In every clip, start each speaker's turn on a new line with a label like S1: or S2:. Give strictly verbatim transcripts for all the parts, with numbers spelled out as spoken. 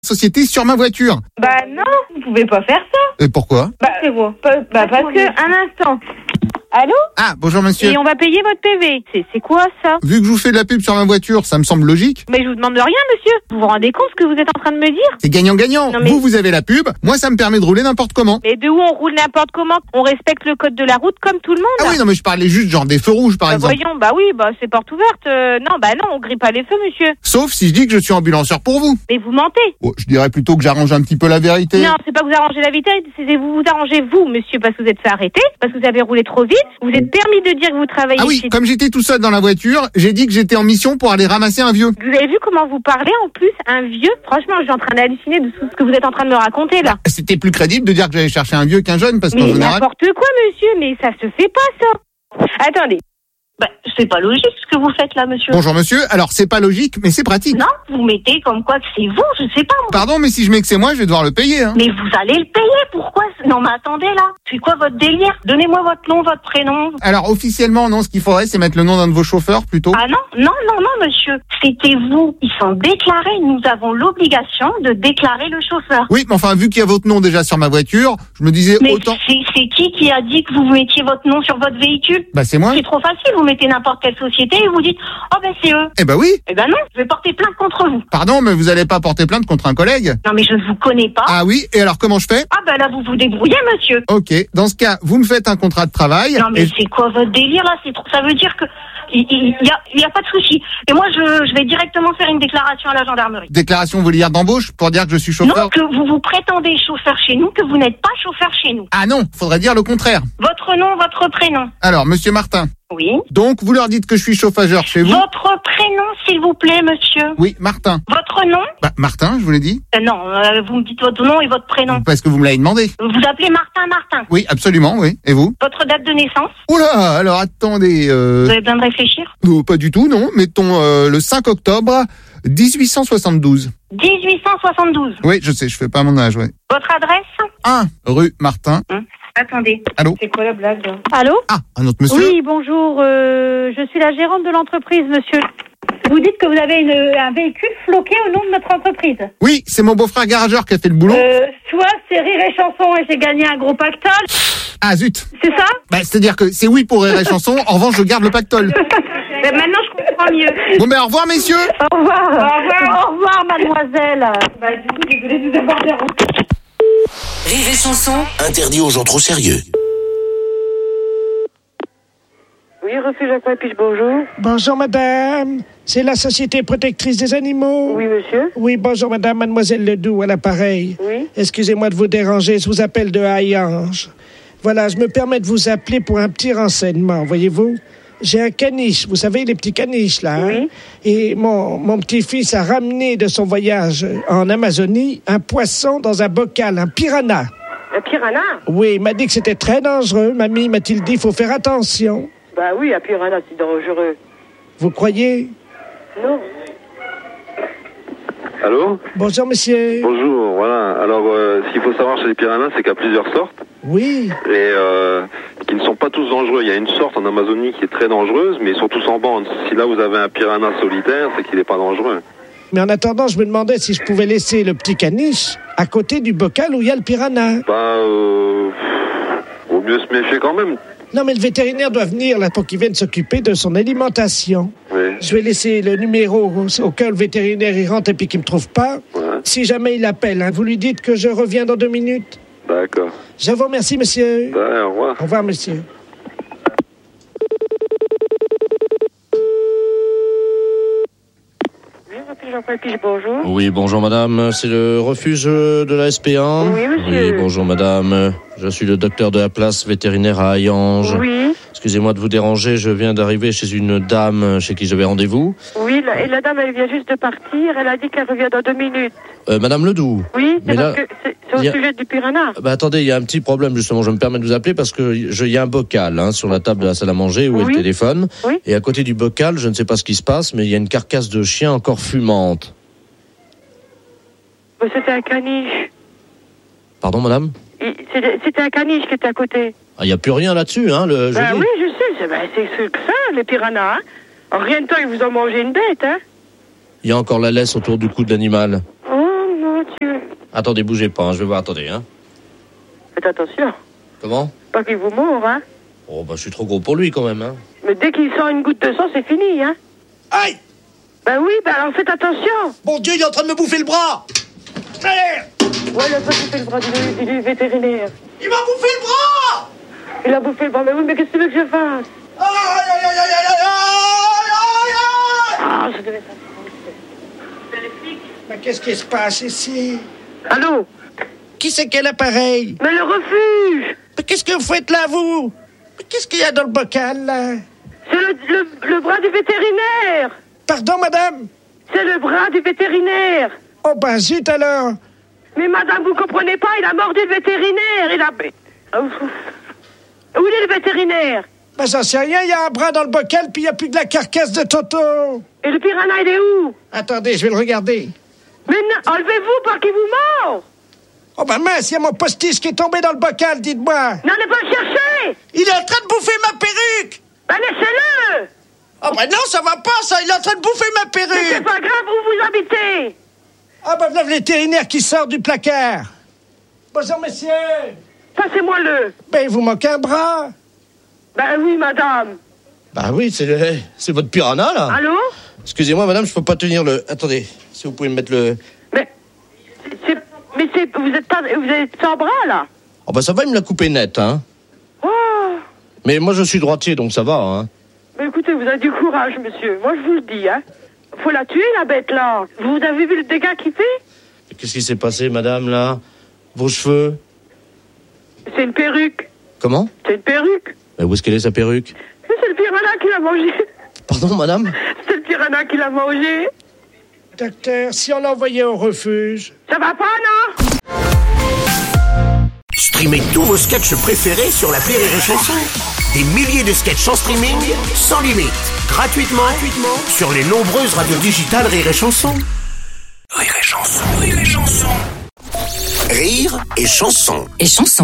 S1: Société sur ma voiture.
S2: Bah non, vous pouvez pas faire ça.
S1: Et pourquoi?
S2: Bah c'est vous. Bah parce que, un instant. Allô?
S1: Ah, bonjour monsieur.
S2: Et on va payer votre P V. C'est, c'est quoi ça?
S1: Vu que je vous fais de la pub sur ma voiture, ça me semble logique.
S2: Mais je vous demande de rien, monsieur. Vous vous rendez compte ce que vous êtes en train de me dire?
S1: C'est gagnant-gagnant.
S2: Mais...
S1: Vous, vous avez la pub. Moi, ça me permet de rouler n'importe comment.
S2: Mais de où on roule n'importe comment? On respecte le code de la route comme tout le monde.
S1: Ah oui, non, mais je parlais juste genre des feux rouges, par
S2: bah
S1: exemple.
S2: Voyons, bah oui, bah c'est porte ouverte. Euh, non, bah non, on grille pas les feux, monsieur.
S1: Sauf si je dis que je suis ambulanceur pour vous.
S2: Mais vous mentez.
S1: Oh, je dirais plutôt que j'arrange un petit peu la vérité.
S2: Non, c'est pas que vous arrangez la vérité, c'est vous vous arrangez vous, monsieur, parce que vous êtes fait arrêter, parce que vous avez roulé trop vite. Vous êtes permis de dire que vous travaillez.
S1: Ah oui,
S2: chez...
S1: comme j'étais tout seul dans la voiture, j'ai dit que j'étais en mission pour aller ramasser un vieux.
S2: Vous avez vu comment vous parlez en plus, un vieux? Franchement, je suis en train d'halluciner de tout ce que vous êtes en train de me raconter là.
S1: C'était plus crédible de dire que j'allais chercher un vieux qu'un jeune, parce qu'en
S2: mais
S1: général...
S2: n'importe quoi, monsieur, mais ça se fait pas ça. Attendez.
S3: Bah, c'est pas logique ce que vous faites là, monsieur.
S1: Bonjour monsieur, alors c'est pas logique, mais c'est pratique.
S3: Non, vous mettez comme quoi que c'est vous, je sais pas. Moi.
S1: Pardon, mais si je mets que c'est moi, je vais devoir le payer. Hein.
S3: Mais vous allez le payer, pourquoi? Non mais attendez là, c'est quoi votre délire? Donnez-moi votre nom, votre prénom.
S1: Alors officiellement, non, ce qu'il faudrait, c'est mettre le nom d'un de vos chauffeurs plutôt.
S3: Ah non, non, non, non monsieur, c'était vous. Ils sont déclarés, nous avons l'obligation de déclarer le chauffeur.
S1: Oui, mais enfin, vu qu'il y a votre nom déjà sur ma voiture, je me disais
S3: mais
S1: autant...
S3: c'est, c'est qui qui a dit que vous mettiez votre nom sur votre véhicule?
S1: Bah c'est moi.
S3: C'est trop facile, vous mettez n'importe quelle société et vous dites « Oh ben c'est eux ».
S1: Eh ben oui.
S3: Eh ben non, je vais porter plainte contre vous.
S1: Pardon, mais vous allez pas porter plainte contre un collègue?
S3: Non mais je ne vous connais pas.
S1: Ah oui, et alors comment je fais?
S3: Ah ben là vous vous débrouillez monsieur.
S1: Ok, dans ce cas, vous me faites un contrat de travail.
S3: Non mais
S1: et...
S3: c'est quoi votre délire là? C'est trop... Ça veut dire que il, il, il y a, il y a pas de souci. Et moi je, je vais directement faire une déclaration à la gendarmerie.
S1: Déclaration, vous voulez dire d'embauche pour dire que je suis chauffeur?
S3: Non, que vous vous prétendez chauffeur chez nous, que vous n'êtes pas chauffeur chez nous.
S1: Ah non, faudrait dire le contraire.
S3: Votre nom, votre prénom.
S1: Alors, monsieur Martin.
S3: Oui.
S1: Donc, vous leur dites que je suis chauffageur chez vous?
S3: Votre prénom, s'il vous plaît, monsieur.
S1: Oui, Martin.
S3: Votre nom?
S1: Bah, Martin, je vous l'ai dit.
S3: euh, Non, euh, vous me dites votre nom et votre prénom.
S1: Parce que vous me l'avez demandé.
S3: Vous vous appelez Martin Martin.
S1: Oui, absolument, oui. Et vous?
S3: Votre date de naissance?
S1: Oula, alors attendez... Euh...
S3: Vous avez besoin de réfléchir?
S1: Non, pas du tout, non. Mettons euh, le cinq octobre dix-huit cent soixante-douze.
S3: dix-huit cent soixante-douze.
S1: Oui, je sais, je fais pas mon âge, ouais.
S3: Votre adresse?
S1: un rue Martin.
S3: Hum. Attendez.
S1: Allô?
S2: C'est quoi la blague là? Allô?
S1: Ah, un autre monsieur?
S2: Oui, bonjour. Euh, je suis la gérante de l'entreprise, monsieur. Vous dites que vous avez une, un véhicule floqué au nom de notre entreprise.
S1: Oui, c'est mon beau-frère garageur qui a fait le boulot.
S2: Euh, soit c'est Rire et Chanson et j'ai gagné un gros pactole.
S1: Ah zut.
S2: C'est ça?
S1: Bah, c'est-à-dire que c'est oui pour Rire et Chanson, en revanche, je garde le pactole.
S2: Mais maintenant, je comprends mieux.
S1: Bon, ben, au revoir, messieurs.
S2: Au revoir. Au revoir. Au revoir, mademoiselle. Bah, du coup, désolée de vous avoir dérangé.
S4: Rire et Chanson,
S5: interdit aux gens trop sérieux.
S6: Oui, refuge Aquapiche, bonjour.
S7: Bonjour madame, c'est la Société protectrice des animaux.
S6: Oui, monsieur.
S7: Oui, bonjour madame, mademoiselle Ledoux à l'appareil.
S6: Oui.
S7: Excusez-moi de vous déranger, je vous appelle de Hayange. Voilà, je me permets de vous appeler pour un petit renseignement, voyez-vous. J'ai un caniche, vous savez, les petits caniches là.
S6: Oui.
S7: Hein? Et mon, mon petit-fils a ramené de son voyage en Amazonie un poisson dans un bocal, un piranha.
S6: Un piranha?
S7: Oui, il m'a dit que c'était très dangereux. Mamie m'a-t-il dit, il faut faire attention.
S6: Bah oui, un piranha, c'est dangereux.
S7: Vous croyez?
S6: Non.
S8: Allô?
S7: Bonjour, monsieur.
S8: Bonjour, voilà. Alors, euh, ce qu'il faut savoir chez les piranhas, c'est qu'il y a plusieurs sortes.
S7: Oui.
S8: Et euh, qui ne sont pas tous dangereux. Il y a une sorte en Amazonie qui est très dangereuse, mais ils sont tous en bande. Si là, vous avez un piranha solitaire, c'est qu'il n'est pas dangereux.
S7: Mais en attendant, je me demandais si je pouvais laisser le petit caniche à côté du bocal où il y a le piranha.
S8: Bah, euh... vaut mieux se méfier quand même.
S7: Non, mais le vétérinaire doit venir là pour qu'il vienne s'occuper de son alimentation.
S8: Oui.
S7: Je vais laisser le numéro au, au cas où le vétérinaire y rentre et puis qu'il me trouve pas.
S8: Ouais.
S7: Si jamais il appelle, hein, vous lui dites que je reviens dans deux minutes.
S8: D'accord.
S7: Je vous remercie, monsieur.
S8: Ouais, au revoir.
S7: Au revoir, monsieur.
S6: Oui, refuge Aquapiche, bonjour.
S9: Oui, bonjour madame, c'est le refuge de la S P un.
S6: Oui, monsieur.
S9: Oui, bonjour madame, je suis le docteur de la place vétérinaire à Hayange.
S6: Oui.
S9: Excusez-moi de vous déranger, je viens d'arriver chez une dame chez qui j'avais rendez-vous.
S6: Oui, la, et la dame, elle vient juste de partir. Elle a dit qu'elle revient dans deux minutes.
S9: Euh, madame Ledoux.
S6: Oui, c'est
S9: Mais
S6: parce
S9: là,
S6: que c'est, c'est au
S9: y a-
S6: sujet du piranha.
S9: Bah attendez, il y a un petit problème justement, je me permets de vous appeler parce que je- il y a un bocal hein, sur la table de la salle à manger où est
S6: Oui.
S9: le téléphone.
S6: Oui.
S9: Et à côté du bocal, je ne sais pas ce qui se passe, mais il y a une carcasse de chien encore fumante.
S6: Mais c'était un caniche.
S9: Pardon madame?
S6: Il- C'était, c'était un caniche qui était à côté.
S9: Ah, il n'y a plus rien là-dessus, hein, le
S6: Ben
S9: jeudi.
S6: oui, je sais. C'est, ben, c'est ce que ça, les piranhas. Hein. En rien de temps, ils vous ont mangé une bête, hein.
S9: Il y a encore la laisse autour du cou de l'animal. Attendez, bougez pas, hein, je vais voir, attendez. Hein.
S6: Faites attention.
S9: Comment?
S6: Pas qu'il vous mord, hein.
S9: Oh, bah je suis trop gros pour lui quand même. Hein.
S6: Mais dès qu'il sent une goutte de sang, c'est fini, hein.
S7: Aïe!
S6: Ben oui, ben alors faites attention.
S7: Mon Dieu, il est en train de me bouffer le bras! Allez!
S6: Ouais, il a pas bouffé le bras du, du vétérinaire.
S7: Il m'a bouffé le bras!
S6: Il a bouffé le bras, mais oui, mais qu'est-ce que tu veux que je fasse?
S7: Aïe, aïe, aïe, aïe, aïe, aïe, aïe!
S6: Ah, je devais faire
S7: Mais qu'est-ce qui se passe ici?
S6: Allô?
S7: Qui c'est quel appareil?
S6: Mais le refuge!
S7: Mais qu'est-ce que vous faites là, vous? Mais qu'est-ce qu'il y a dans le bocal, là?
S6: C'est le, le, le bras du vétérinaire!
S7: Pardon, madame?
S6: C'est le bras du vétérinaire!
S7: Oh, ben zut alors!
S6: Mais madame, vous comprenez pas, il a mordu le vétérinaire! Il a... Où il est le vétérinaire?
S7: Ben j'en sais rien, il y a un bras dans le bocal, puis il n'y a plus de la carcasse de Toto!
S6: Et le piranha, il est où?
S7: Attendez, je vais le regarder.
S6: Mais non, enlevez-vous, pas qu'il vous mord!
S7: Oh, ben mince, il y a mon postiche qui est tombé dans le bocal, dites-moi!
S6: N'allez pas le chercher!
S7: Il est en train de bouffer ma perruque!
S6: Ben laissez-le!
S7: Oh, ben non, ça va pas, ça! Il est en train de bouffer ma
S6: Mais c'est
S7: perruque!
S6: pas grave où vous habitez!
S7: Ah, ben voilà le vétérinaire qui sort du placard! Bonjour, messieurs!
S6: Passez-moi-le!
S7: Ben, il vous manque un bras!
S6: Ben oui, madame!
S9: Bah oui, c'est, le... c'est votre piranha, là.
S6: Allô?
S9: Excusez-moi, madame, je peux pas tenir le... Attendez, si vous pouvez me mettre le...
S6: Mais... c'est... Mais c'est... Vous êtes pas... Vous êtes sans bras, là?
S9: Oh bah ça va, il me l'a coupé net, hein.
S6: Oh!
S9: Mais moi, je suis droitier, donc ça va, hein.
S6: Mais écoutez, vous avez du courage, monsieur. Moi, je vous le dis, hein. Faut la tuer, la bête, là. Vous avez vu le dégât qu'il fait?
S9: Qu'est-ce qui s'est passé, madame, là? Vos cheveux?
S6: C'est une perruque.
S9: Comment?
S6: C'est une perruque.
S9: Mais où est-ce qu'elle est, sa perruque?
S6: C'est le piranha qui l'a mangé.
S9: Pardon, madame?
S6: C'est le piranha qui l'a mangé.
S7: Docteur, si on l'envoyait au refuge...
S6: Ça va pas, non?
S5: Streamez tous vos sketchs préférés sur l'appli Rire et Chanson. Des milliers de sketchs en streaming, sans limite, gratuitement, gratuitement sur les nombreuses radios digitales Rire et Chanson. Rire et Chanson, Rire et Chanson. Rire et Chanson.
S4: Et chanson.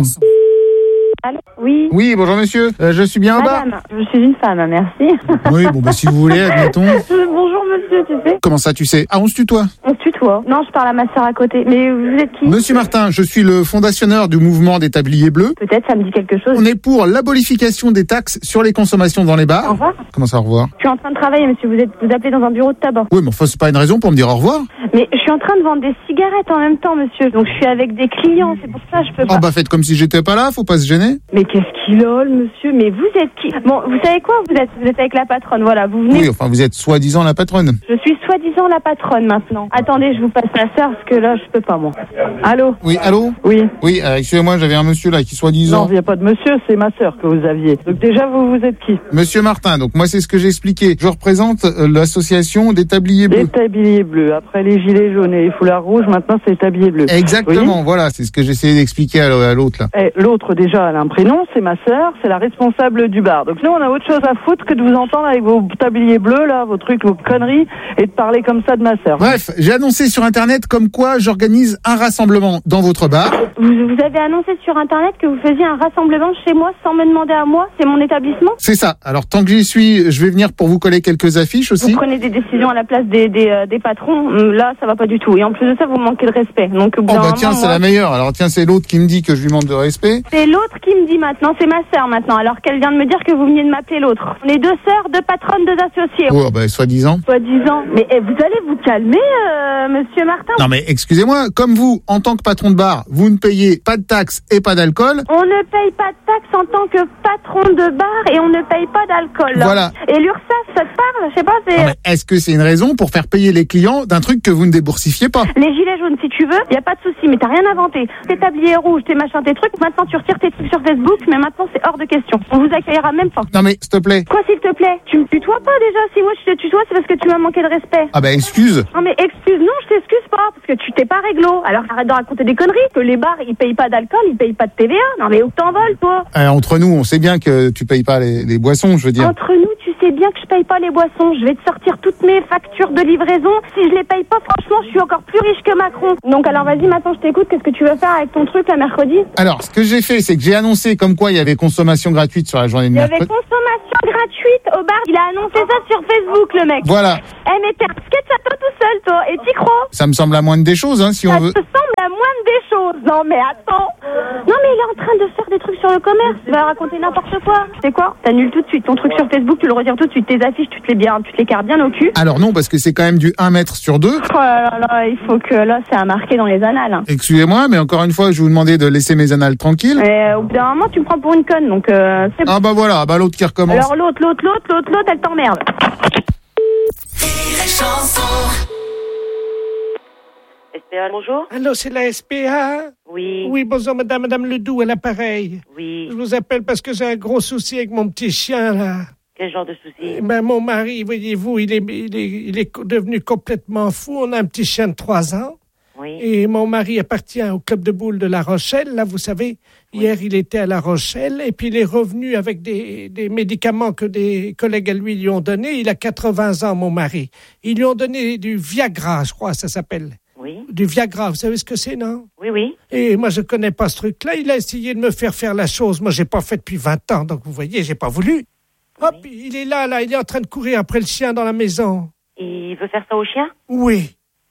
S10: Oui.
S1: Oui, bonjour monsieur, euh, je suis bien en bas.
S10: Madame, je suis une femme, merci.
S1: Oui, bon bah si vous voulez, admettons.
S10: Bonjour monsieur, tu sais.
S1: Comment ça, tu sais? Ah, on se tutoie.
S10: On se tutoie. Non, je parle à ma sœur à côté. Mais vous êtes qui?
S1: Monsieur Martin, je suis le fondationneur du mouvement des tabliers bleus.
S10: Peut-être, ça me dit quelque chose.
S1: On est pour l'abolification des taxes sur les consommations dans les
S10: Au
S1: bars.
S10: revoir.
S1: Comment ça, au revoir?
S10: Je suis en train de travailler, monsieur. Vous êtes, vous appelez dans un bureau de tabac.
S1: Oui, mais enfin, c'est pas une raison pour me dire au revoir.
S10: Mais je suis en train de vendre des cigarettes en même temps, monsieur. Donc je suis avec des clients. C'est pour ça que je peux pas.
S1: Oh bah faites comme si j'étais pas là, faut pas se gêner.
S10: Mais qu'est-ce qu'il lol, monsieur? Mais vous êtes qui? Bon, vous savez quoi? Vous êtes, vous êtes avec la patronne. Voilà, vous venez.
S1: Oui, enfin, vous êtes soi-disant la patronne.
S10: Je suis soi-disant la patronne maintenant. Attendez, je vous passe ma sœur parce que là, je peux pas moi. Allô?
S1: Oui, allô?
S10: Oui.
S1: Oui, euh, excusez-moi, j'avais un monsieur là qui
S11: Non,
S1: soi-disant...
S11: il n'y a pas de monsieur, c'est ma sœur que vous aviez. Donc déjà, vous, vous êtes qui?
S1: Monsieur Martin, donc moi c'est ce que j'ai expliqué. Je représente euh, l'association des tabliers bleus.
S11: Les tabliers bleus. Après les gilets jaunes et les foulards rouges, maintenant c'est les tabliers bleus.
S1: Exactement, voilà, c'est ce que j'essayais d'expliquer à, à l'autre là.
S11: Eh, l'autre déjà, elle a un prénom, c'est ma sœur, c'est la responsable du bar. Donc nous, on a autre chose à foutre que de vous entendre avec vos tabliers bleus là, vos trucs, vos conneries, et de parler comme ça de ma sœur.
S1: Bref, j'ai annoncé sur internet comme quoi j'organise un rassemblement dans votre bar.
S10: Vous, vous avez annoncé sur internet que vous faisiez un rassemblement chez moi sans me demander à moi. C'est mon établissement.
S1: C'est ça. Alors tant que j'y suis, je vais venir pour vous coller quelques affiches aussi.
S10: Vous prenez des décisions à la place des, des, euh, des patrons. Là, ça va pas du tout. Et en plus de ça, vous manquez de respect. Donc,
S1: Oh bah tiens, c'est la meilleure. Alors tiens, c'est l'autre qui me dit que je lui manque de respect.
S10: C'est l'autre qui me dit maintenant, c'est ma sœur maintenant, alors qu'elle vient de me dire que vous veniez de m'appeler l'autre. On est deux sœurs, deux patronnes, deux associés.
S1: Oh bah soi-disant.
S10: Soi-disant. Mais eh, vous allez vous calmer, euh, monsieur Martin.
S1: Non mais excusez-moi, comme vous, en tant que patron de bar, vous ne payez pas de taxes et pas d'alcool.
S10: On ne paye pas de taxes en tant que patron de bar et on ne paye pas d'alcool.
S1: Voilà.
S10: Et l'URSSAF, ça te parle? Je sais pas, c'est...
S1: Non, mais est-ce que c'est une raison pour faire payer les clients d'un truc que vous ne déboursifiez pas?
S10: Les gilets jaunes, si tu veux, y a pas de souci, mais t'as rien inventé. Tes tabliers rouges, tes machins, tes trucs, maintenant tu retires tes trucs sur Facebook, mais maintenant c'est hors de question. On vous accueillera même pas.
S1: Non mais, s'il te plaît.
S10: Quoi, s'il te plaît? Tu me tutoies pas déjà? Si moi je te tutoie, c'est parce que tu m'as manqué de respect.
S1: Ah bah excuse.
S10: Non mais excuse, non, je t'excuse pas, parce que tu t'es pas réglo. Alors arrête de raconter des conneries, que les bars ils payent pas d'alcool, ils payent pas de T V A. Non mais où t'envoles, toi?
S1: Euh, entre nous, on sait bien que tu payes pas les, les boissons, je veux dire.
S10: Entre nous, tu sais bien que je paye pas les boissons. Je vais te sortir toutes mes factures de livraison. Si je les paye pas, franchement, je suis encore plus riche que Macron. Donc alors vas-y, maintenant je t'écoute. Qu'est-ce que tu veux faire avec ton truc là mercredi?
S1: Alors, ce que j'ai fait, c'est que j'ai annoncé comme quoi il y avait consommation gratuite sur la journée de
S10: Il y avait
S1: mercredi.
S10: consommation gratuite au bar. Il a annoncé ça sur Facebook, le mec.
S1: Voilà.
S10: Eh mais t'es un sketch à toi tout seul, toi. Et t'y crois?
S1: Ça me semble la moindre des choses, hein, si
S10: Ça
S1: on veut.
S10: te semble la moindre moindre des choses. Non, mais attends. Non, mais il est en train de faire des trucs sur le commerce. Il va raconter n'importe quoi. C'est quoi? T'annules tout de suite ton truc sur Facebook, tu le retires tout de suite. Tes affiches, tu te les bien, tu te les carres bien au cul.
S1: Alors non, parce que c'est quand même du un mètre sur deux.
S10: Oh là là là, il faut que là, c'est à marquer dans les annales.
S1: Excusez-moi, mais encore une fois, je vous demandais de laisser mes annales tranquilles.
S10: Et euh, au bout d'un moment, tu me prends pour une conne, donc euh, c'est...
S1: Ah bah voilà, bah l'autre qui recommence.
S10: Alors l'autre, l'autre, l'autre, l'autre, l'autre, elle t'emmerde.
S12: S P A, bonjour.
S7: Allô, c'est la S P A?
S12: Oui.
S7: Oui, bonjour, madame, madame Ledoux, à l'appareil.
S12: Oui.
S7: Je vous appelle parce que j'ai un gros souci avec mon petit chien, là.
S12: Quel genre de souci?
S7: Ben, mon mari, voyez-vous, il est, il est, il est devenu complètement fou. On a un petit chien de trois ans.
S12: Oui.
S7: Et mon mari appartient au club de boules de La Rochelle. Là, vous savez, oui. Hier, il était à La Rochelle et puis il est revenu avec des, des médicaments que des collègues à lui lui ont donnés. Il a quatre-vingts ans, mon mari. Ils lui ont donné du Viagra, je crois, ça s'appelle.
S12: Oui.
S7: Du Viagra, vous savez ce que c'est, non?
S12: Oui, oui.
S7: Et moi, je connais pas ce truc-là. Il a essayé de me faire faire la chose. Moi, j'ai pas fait depuis vingt ans, donc vous voyez, j'ai pas voulu. Hop, oui. Il est là, là, il est en train de courir après le chien dans la maison.
S12: Il veut faire ça au chien?
S7: Oui.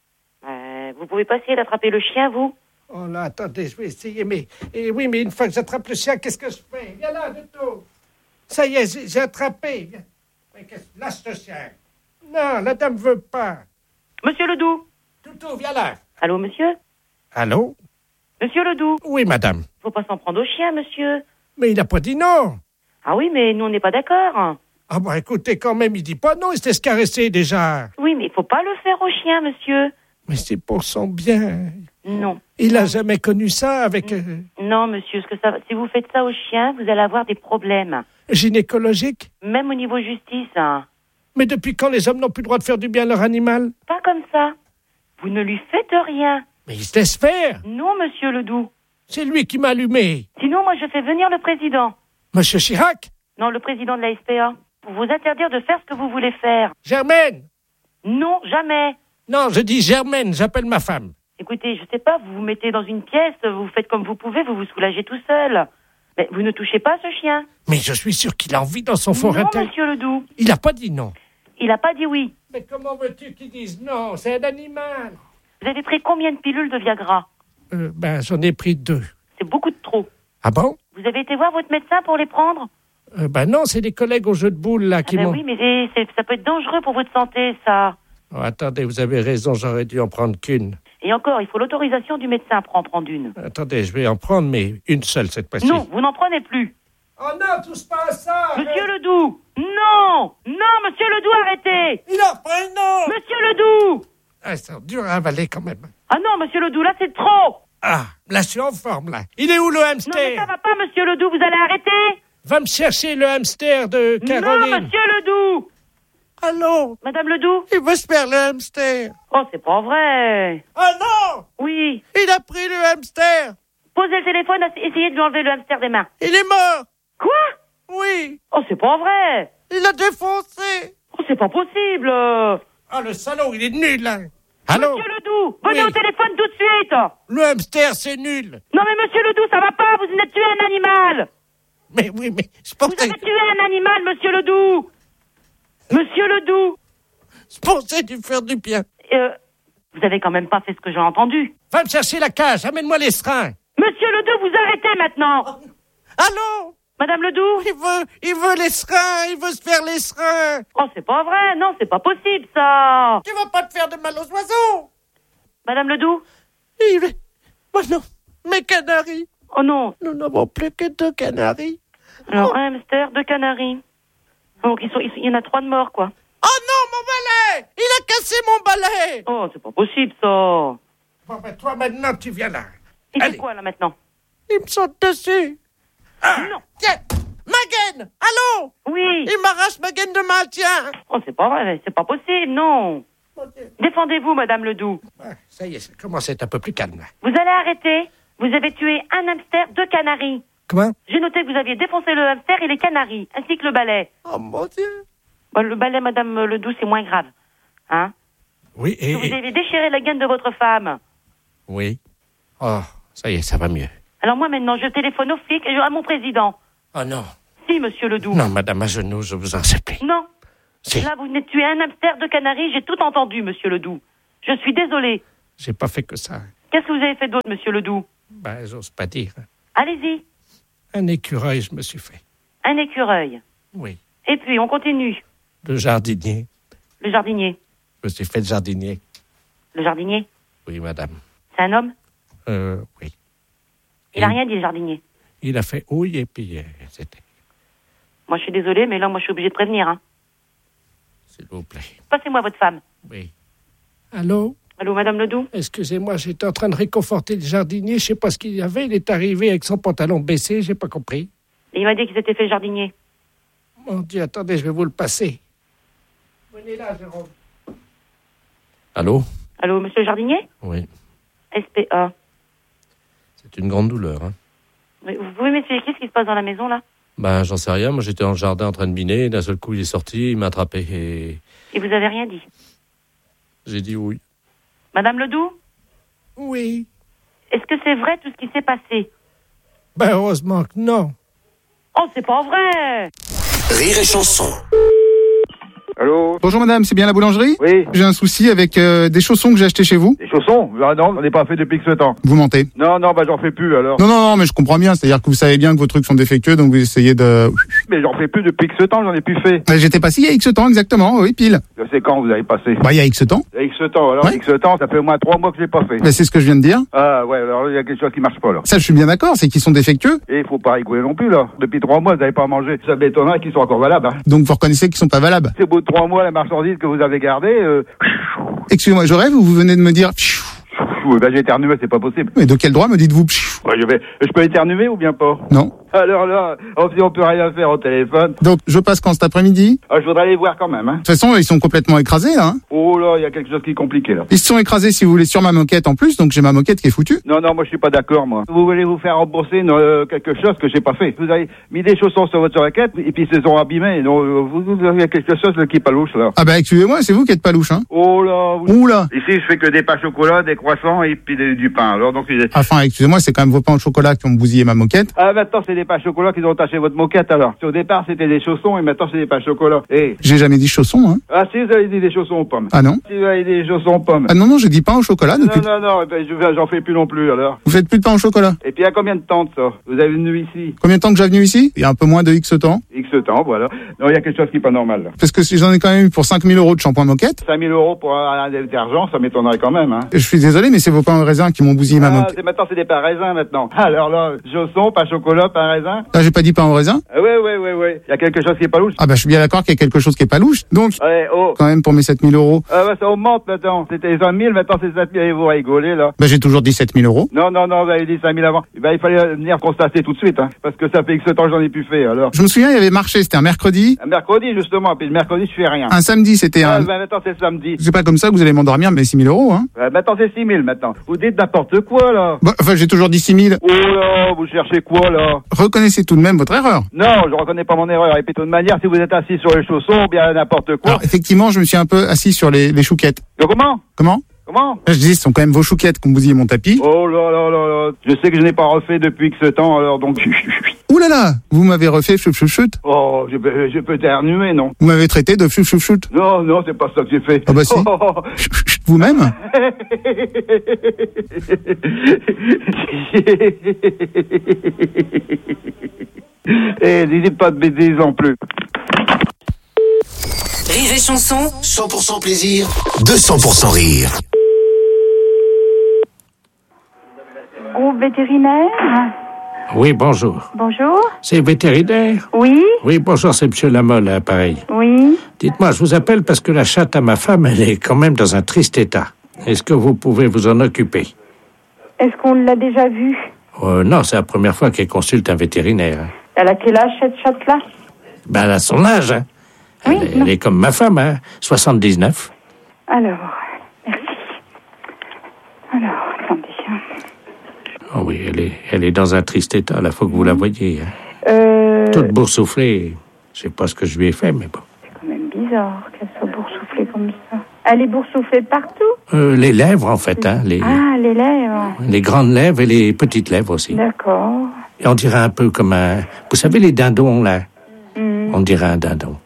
S12: Euh, vous pouvez pas essayer d'attraper le chien, vous?
S7: Oh là, attendez, je vais essayer, mais... Et oui, mais une fois que j'attrape le chien, qu'est-ce que je fais? Viens là, Toutou. Ça y est, j'ai, j'ai attrapé. Viens. Mais qu'est-ce... Lâche le chien. Non, la dame veut pas.
S12: Monsieur Ledoux.
S7: Toutou, viens là.
S12: Allô, monsieur?
S7: Allô?
S12: Monsieur Ledoux.
S7: Oui, madame.
S12: Faut pas s'en prendre au chien, monsieur.
S7: Mais il n'a pas dit non.
S12: Ah oui, mais nous, on n'est pas d'accord.
S7: Ah bon, écoutez, quand même, il dit pas non, il s'est caressé déjà.
S12: Oui, mais il faut pas le faire au chien, monsieur.
S7: Mais c'est pour son bien.
S12: Non.
S7: Il
S12: non.
S7: a jamais connu ça avec... Euh...
S12: Non, monsieur, ce que ça... si vous faites ça au chien, vous allez avoir des problèmes.
S7: Gynécologiques?
S12: Même au niveau justice. Hein.
S7: Mais depuis quand les hommes n'ont plus le droit de faire du bien à leur animal?
S12: Pas comme ça. Vous ne lui faites rien.
S7: Mais il se laisse faire.
S12: Non, monsieur Ledoux.
S7: C'est lui qui m'a allumé.
S12: Sinon, moi, je fais venir le président.
S7: Monsieur Chirac?
S12: Non, le président de la S P A. Pour vous interdire de faire ce que vous voulez faire.
S7: Germaine?
S12: Non, jamais.
S7: Non, je dis Germaine, j'appelle ma femme.
S12: Écoutez, je sais pas, vous vous mettez dans une pièce, vous faites comme vous pouvez, vous vous soulagez tout seul. Mais vous ne touchez pas ce chien.
S7: Mais je suis sûr qu'il a envie dans son fort
S12: intérieur.
S7: intérieur.
S12: Non, monsieur Ledoux.
S7: Il n'a pas dit non.
S12: Il n'a pas dit oui.
S7: Mais comment veux-tu qu'il dise non? C'est un animal.
S12: Vous avez pris combien de pilules de Viagra?
S7: euh, Ben, j'en ai pris deux.
S12: C'est beaucoup de trop.
S7: Ah bon?
S12: Vous avez été voir votre médecin pour les prendre?
S7: euh, Ben non, c'est des collègues au jeu de boules, là, qui
S12: ah ben
S7: m'ont...
S12: oui, mais c'est, c'est, ça peut être dangereux pour votre santé, ça.
S7: Oh, attendez, vous avez raison, j'aurais dû en prendre qu'une.
S12: Et encore, il faut l'autorisation du médecin pour en prendre une.
S7: Attendez, je vais en prendre, mais une seule cette fois-ci.
S12: Non, vous n'en prenez plus.
S7: Oh non, touche pas à ça!
S12: Monsieur mais... Ledoux! Non! Non, monsieur Ledoux, arrêtez!
S7: Il en prend une autre!
S12: Monsieur Ledoux!
S7: Ah, c'est dur à avaler quand même.
S12: Ah non, monsieur Ledoux, là c'est trop!
S7: Ah, là je suis en forme, là. Il est où le hamster?
S12: Non, mais ça va pas, monsieur Ledoux, vous allez arrêter!
S7: Va me chercher le hamster de Caroline.
S12: Non, monsieur Ledoux!
S7: Allô?
S12: Madame Ledoux?
S7: Il veut se faire le hamster.
S12: Oh, c'est pas vrai!
S7: Oh non!
S12: Oui.
S7: Il a pris le hamster.
S12: Posez le téléphone, essayez de lui enlever le hamster des mains.
S7: Il est mort.
S12: Quoi?
S7: Oui.
S12: Oh, c'est pas vrai!
S7: Il l'a défoncé.
S12: Oh, c'est pas possible!
S7: Ah, le salaud, il est nul, là. Allô?
S12: Monsieur Ledoux, venez oui. au téléphone tout de suite!
S7: Le hamster, c'est nul.
S12: Non, mais monsieur Ledoux, ça va pas, vous venez de tuer un animal!
S7: Mais oui, mais je pensais...
S12: Vous avez tué un animal, monsieur Ledoux! Monsieur Ledoux!
S7: Je pensais lui faire du bien.
S12: Euh, vous avez quand même pas fait ce que j'ai entendu.
S7: Va me chercher la cage, amène-moi les seringues.
S12: Monsieur Ledoux, vous arrêtez maintenant!
S7: Allô?
S12: Madame Ledoux?
S7: Il veut, il veut les seringues, il veut se faire les seringues.
S12: Oh, c'est pas vrai, non, c'est pas possible, ça.
S7: Tu vas pas te faire de mal aux oiseaux.
S12: Madame Ledoux?
S7: Il... Oh non, mes canaris.
S12: Oh non.
S7: Nous n'avons plus que deux canaris.
S12: Alors, oh. un hamster, deux canaris. Donc, ils sont, ils, il y en a trois de morts, quoi.
S7: Oh non, mon balai! Il a cassé mon balai!
S12: Oh, c'est pas possible, ça.
S7: Bon, ben, toi, maintenant, tu viens là.
S12: Il fait quoi, là, maintenant?
S7: Il me saute dessus. Ah,
S12: non.
S7: Tiens, ma gaine! Allô?
S12: Oui.
S7: Il m'arrache ma gaine de maintien.
S12: Oh, c'est pas vrai, c'est pas possible, non. Défendez-vous, Madame Ledoux.
S7: Ah, ça y est, ça commence à être un peu plus calme.
S12: Vous allez arrêter. Vous avez tué un hamster, deux canaris.
S7: Comment?
S12: J'ai noté que vous aviez défoncé le hamster et les canaris, ainsi que le balai.
S7: Oh, mon Dieu.
S12: Bon, le balai, Madame Ledoux, c'est moins grave. Hein?
S7: Oui, et...
S12: Vous avez déchiré la gaine de votre femme.
S7: Oui. Oh, ça y est, ça va mieux.
S12: Alors moi, maintenant, je téléphone aux flics et à mon président.
S7: Oh non.
S12: Si, monsieur Ledoux.
S7: Non, madame, à genoux, je vous en supplie.
S12: Non.
S7: Si.
S12: Là, vous venez de tuer un hamster, deux canaris, j'ai tout entendu, monsieur Ledoux. Je suis désolée.
S7: J'ai pas fait que ça.
S12: Qu'est-ce que vous avez fait d'autre, monsieur Ledoux?
S7: Ben, j'ose pas dire.
S12: Allez-y.
S7: Un écureuil, je me suis fait.
S12: Un écureuil.
S7: Oui.
S12: Et puis, on continue.
S7: Le jardinier.
S12: Le jardinier.
S7: Je me suis fait le jardinier.
S12: Le jardinier?
S7: Oui, madame.
S12: C'est un homme?
S7: Euh, oui.
S12: Il n'a rien dit, le jardinier.
S7: Il a fait oui, et puis euh, c'était...
S12: Moi, je suis désolée, mais là, moi, je suis obligée de prévenir. Hein.
S7: S'il vous plaît.
S12: Passez-moi votre femme.
S7: Oui. Allô?
S12: Allô, madame Ledoux?
S7: Excusez-moi, j'étais en train de réconforter le jardinier. Je sais pas ce qu'il y avait. Il est arrivé avec son pantalon baissé. J'ai pas compris.
S12: Et il m'a dit qu'il s'était fait jardinier.
S7: Mon Dieu, attendez, je vais vous le passer. Venez là, Jérôme. Allô?
S12: Allô, monsieur le jardinier?
S7: Oui.
S12: S P A.
S9: C'est une grande douleur. Hein.
S12: Mais vous pouvez m'expliquer ce qui se passe dans la maison, là?
S9: Ben, j'en sais rien. Moi, j'étais dans le jardin en train de miner. Et d'un seul coup, il est sorti. Il m'a attrapé. Et,
S12: et vous avez rien dit?
S9: J'ai dit oui.
S12: Madame Ledoux?
S7: Oui.
S12: Est-ce que c'est vrai tout ce qui s'est passé?
S7: Ben, heureusement que non.
S12: Oh, c'est pas vrai!
S5: Rire et chanson.
S1: Allô? Bonjour madame, c'est bien la boulangerie?
S13: Oui.
S1: J'ai un souci avec euh, des chaussons que j'ai achetés chez vous.
S13: Des chaussons? Ah non, j'en ai pas fait depuis que ce temps.
S1: Vous mentez.
S13: Non, non, bah j'en fais plus alors.
S1: Non, non, non, mais je comprends bien, c'est-à-dire que vous savez bien que vos trucs sont défectueux, donc vous essayez de...
S13: Mais j'en fais plus depuis que ce temps, j'en ai plus fait.
S1: Mais j'étais passé il y a X temps, exactement, oui, pile.
S13: C'est quand vous avez passé?
S1: Bah, il y a X temps.
S13: Il y a X temps, alors
S1: Ouais.
S13: X temps, ça fait au moins trois mois que j'ai pas fait.
S1: Mais c'est ce que je viens de dire.
S13: Ah ouais, alors il y a quelque chose qui marche pas là.
S1: Ça, je suis bien d'accord, c'est qu'ils sont défectueux.
S13: Et il faut pas rigoler non plus là. Depuis trois mois, vous n'avez pas mangé. Ça m'étonnerait qu'ils soient encore valables. Hein.
S1: Donc vous reconnaissez qu'ils sont pas valables.
S13: C'est au bout de trois mois, la marchandise que vous avez gardée, euh...
S1: Excusez-moi, je rêve ou vous venez de me dire...
S13: ben j'ai éternué, c'est pas possible.
S1: Mais de quel droit me dites-vous?
S13: Ouais, je vais, je peux éternuer ou bien pas?
S1: Non.
S13: Alors là, on, on peut rien faire au téléphone.
S1: Donc, je passe quand cet après-midi?
S13: Ah, je voudrais les voir quand même, hein.
S1: De toute façon, ils sont complètement écrasés, là. Hein.
S13: Oh là, il y a quelque chose qui est compliqué, là.
S1: Ils se sont écrasés, si vous voulez, sur ma moquette en plus, donc j'ai ma moquette qui est foutue.
S13: Non, non, moi je suis pas d'accord, moi. Vous voulez vous faire rembourser une, euh, quelque chose que j'ai pas fait. Vous avez mis des chaussons sur votre moquette, et puis ils se sont abîmés. Donc, euh, vous, vous avez quelque chose là, qui est pas louche, là.
S1: Ah bah, excusez-moi, c'est vous qui êtes pas louche, hein.
S13: Oh là, vous...
S1: Ouh là.
S13: Ici, je fais que des pains au chocolat, des croissants et puis des- du pain. Alors, donc, il-
S1: Enfin, excusez-moi, c'est quand même vos pains au chocolat qui ont bousillé ma moquette.
S13: ah, maintenant, c'est des pains au chocolat qu'ils ont taché votre moquette, alors. Au départ, c'était des chaussons et maintenant, c'est des pains au chocolat. Eh.
S1: J'ai jamais dit chaussons, hein.
S13: Ah, si, vous avez dit des chaussons aux pommes.
S1: Ah non?
S13: Si, vous avez dit des chaussons aux pommes.
S1: Ah non, non, j'ai dit pain au chocolat depuis...
S13: Non, non, non, eh ben, je- j'en fais plus non plus, alors.
S1: Vous faites plus de pain au chocolat?
S13: Et puis, il y a combien de temps de ça? Vous avez venu ici?
S1: Combien de temps que j'ai venu ici? Il y a un peu moins de X temps.
S13: X temps, voilà. Non, il y a quelque chose qui est pas normal, là.
S1: Parce que si j'en ai quand même eu pour cinq mille euros de shampoing moquette.
S13: cinq mille euros pour un, un détergent, ça m'étonnerait quand même, hein.
S1: Je suis désolé, mais c'est vos pains au raisin qui m'ont bousillé ma
S13: Ah,
S1: moquette.
S13: c'est, maintenant, c'est des pains raisins, maintenant. Alors là, chaussons, pain chocolat, pain raisin.
S1: Là, j'ai pas dit pain au raisin.
S13: Ah, ouais, ouais, ouais, ouais. Il y a quelque chose qui est pas louche.
S1: Ah bah, je suis bien d'accord qu'il y a quelque chose qui est pas louche. Donc,
S13: Ouais, oh.
S1: quand même, pour mes sept mille euros.
S13: Ah, bah, ça augmente maintenant. C'était vingt mille, maintenant c'est sept mille, et vous rigolez, là.
S1: Bah, j'ai toujours dit sept mille euros.
S13: Non, non, non, vous avez dit cinq mille avant. Eh ben, il fallait venir constater tout de suite, hein. Parce que ça fait X temps que j'en ai plus fait, alors.
S1: Je me souviens, il y avait marché, c'était un mercredi.
S13: Un mercredi, justement. Puis le mercredi, je fais rien.
S1: Un samedi, c'était
S13: Ah,
S1: un...
S13: ben, maintenant, c'est samedi.
S1: C'est pas comme ça que vous allez m'endormir, mais six mille euros, hein.
S13: Euh, maintenant, c'est six mille, maintenant. Vous dites n'importe quoi, là.
S1: Bah, enfin, j'ai toujours dit six mille.
S13: Oh là, vous cherchez quoi, là?
S1: Reconnaissez tout de même votre erreur.
S13: Non, je reconnais pas mon erreur. Et puis, de toute manière, si vous êtes assis sur les chaussons, ou bien n'importe quoi.
S1: Alors, effectivement, je me suis un peu assis sur les, les chouquettes.
S13: Euh, comment?
S1: Comment?
S13: Comment?
S1: Je dis, ce sont quand même vos chouquettes qui ont bousillé mon tapis.
S13: Oh là là là là. Je sais que je n'ai pas refait depuis que ce temps, alors donc.
S1: Ouh là là, vous m'avez refait chut chut chut.
S13: Oh, je peux, je peux éternuer, non?
S1: Vous m'avez traité de chut chut chut.
S13: Non, non, c'est pas ça que j'ai fait.
S1: Ah bah si.
S13: Oh.
S1: Chut, chut, chut, vous-même.
S13: Eh, n'hésite pas de bêtises en plus.
S4: Rire et chanson,
S5: cent pour cent plaisir, deux cents pour cent rire.
S10: Groupe vétérinaire.
S7: Oui, bonjour.
S10: Bonjour.
S7: C'est vétérinaire?
S10: Oui.
S7: Oui, bonjour, c'est monsieur Lamolle, à pareil.
S10: Oui.
S7: Dites-moi, je vous appelle parce que la chatte à ma femme, elle est quand même dans un triste état. Est-ce que vous pouvez vous en occuper?
S10: Est-ce qu'on l'a déjà vue?
S7: Euh, non, c'est la première fois qu'elle consulte un vétérinaire. hein.
S10: Elle a quel âge, cette chatte-là?
S7: Ben, elle a son âge, hein.
S10: Oui,
S7: Elle, elle est comme ma femme, hein, soixante-dix-neuf.
S10: Alors, merci. Alors, attendez. hein.
S7: Oh oui, elle est, elle est dans un triste état, là, faut que vous la voyiez. Hein.
S10: Euh,
S7: Toute boursouflée. Je sais pas ce que je lui ai fait, mais bon.
S10: c'est quand même bizarre qu'elle soit boursouflée comme ça. Elle est boursouflée partout?
S7: Euh, les lèvres, en fait, hein, les,
S10: Ah, les lèvres.
S7: les grandes lèvres et les petites lèvres aussi.
S10: D'accord.
S7: Et on dirait un peu comme un... Vous savez, les dindons, là?
S10: Hmm.
S7: On dirait un dindon.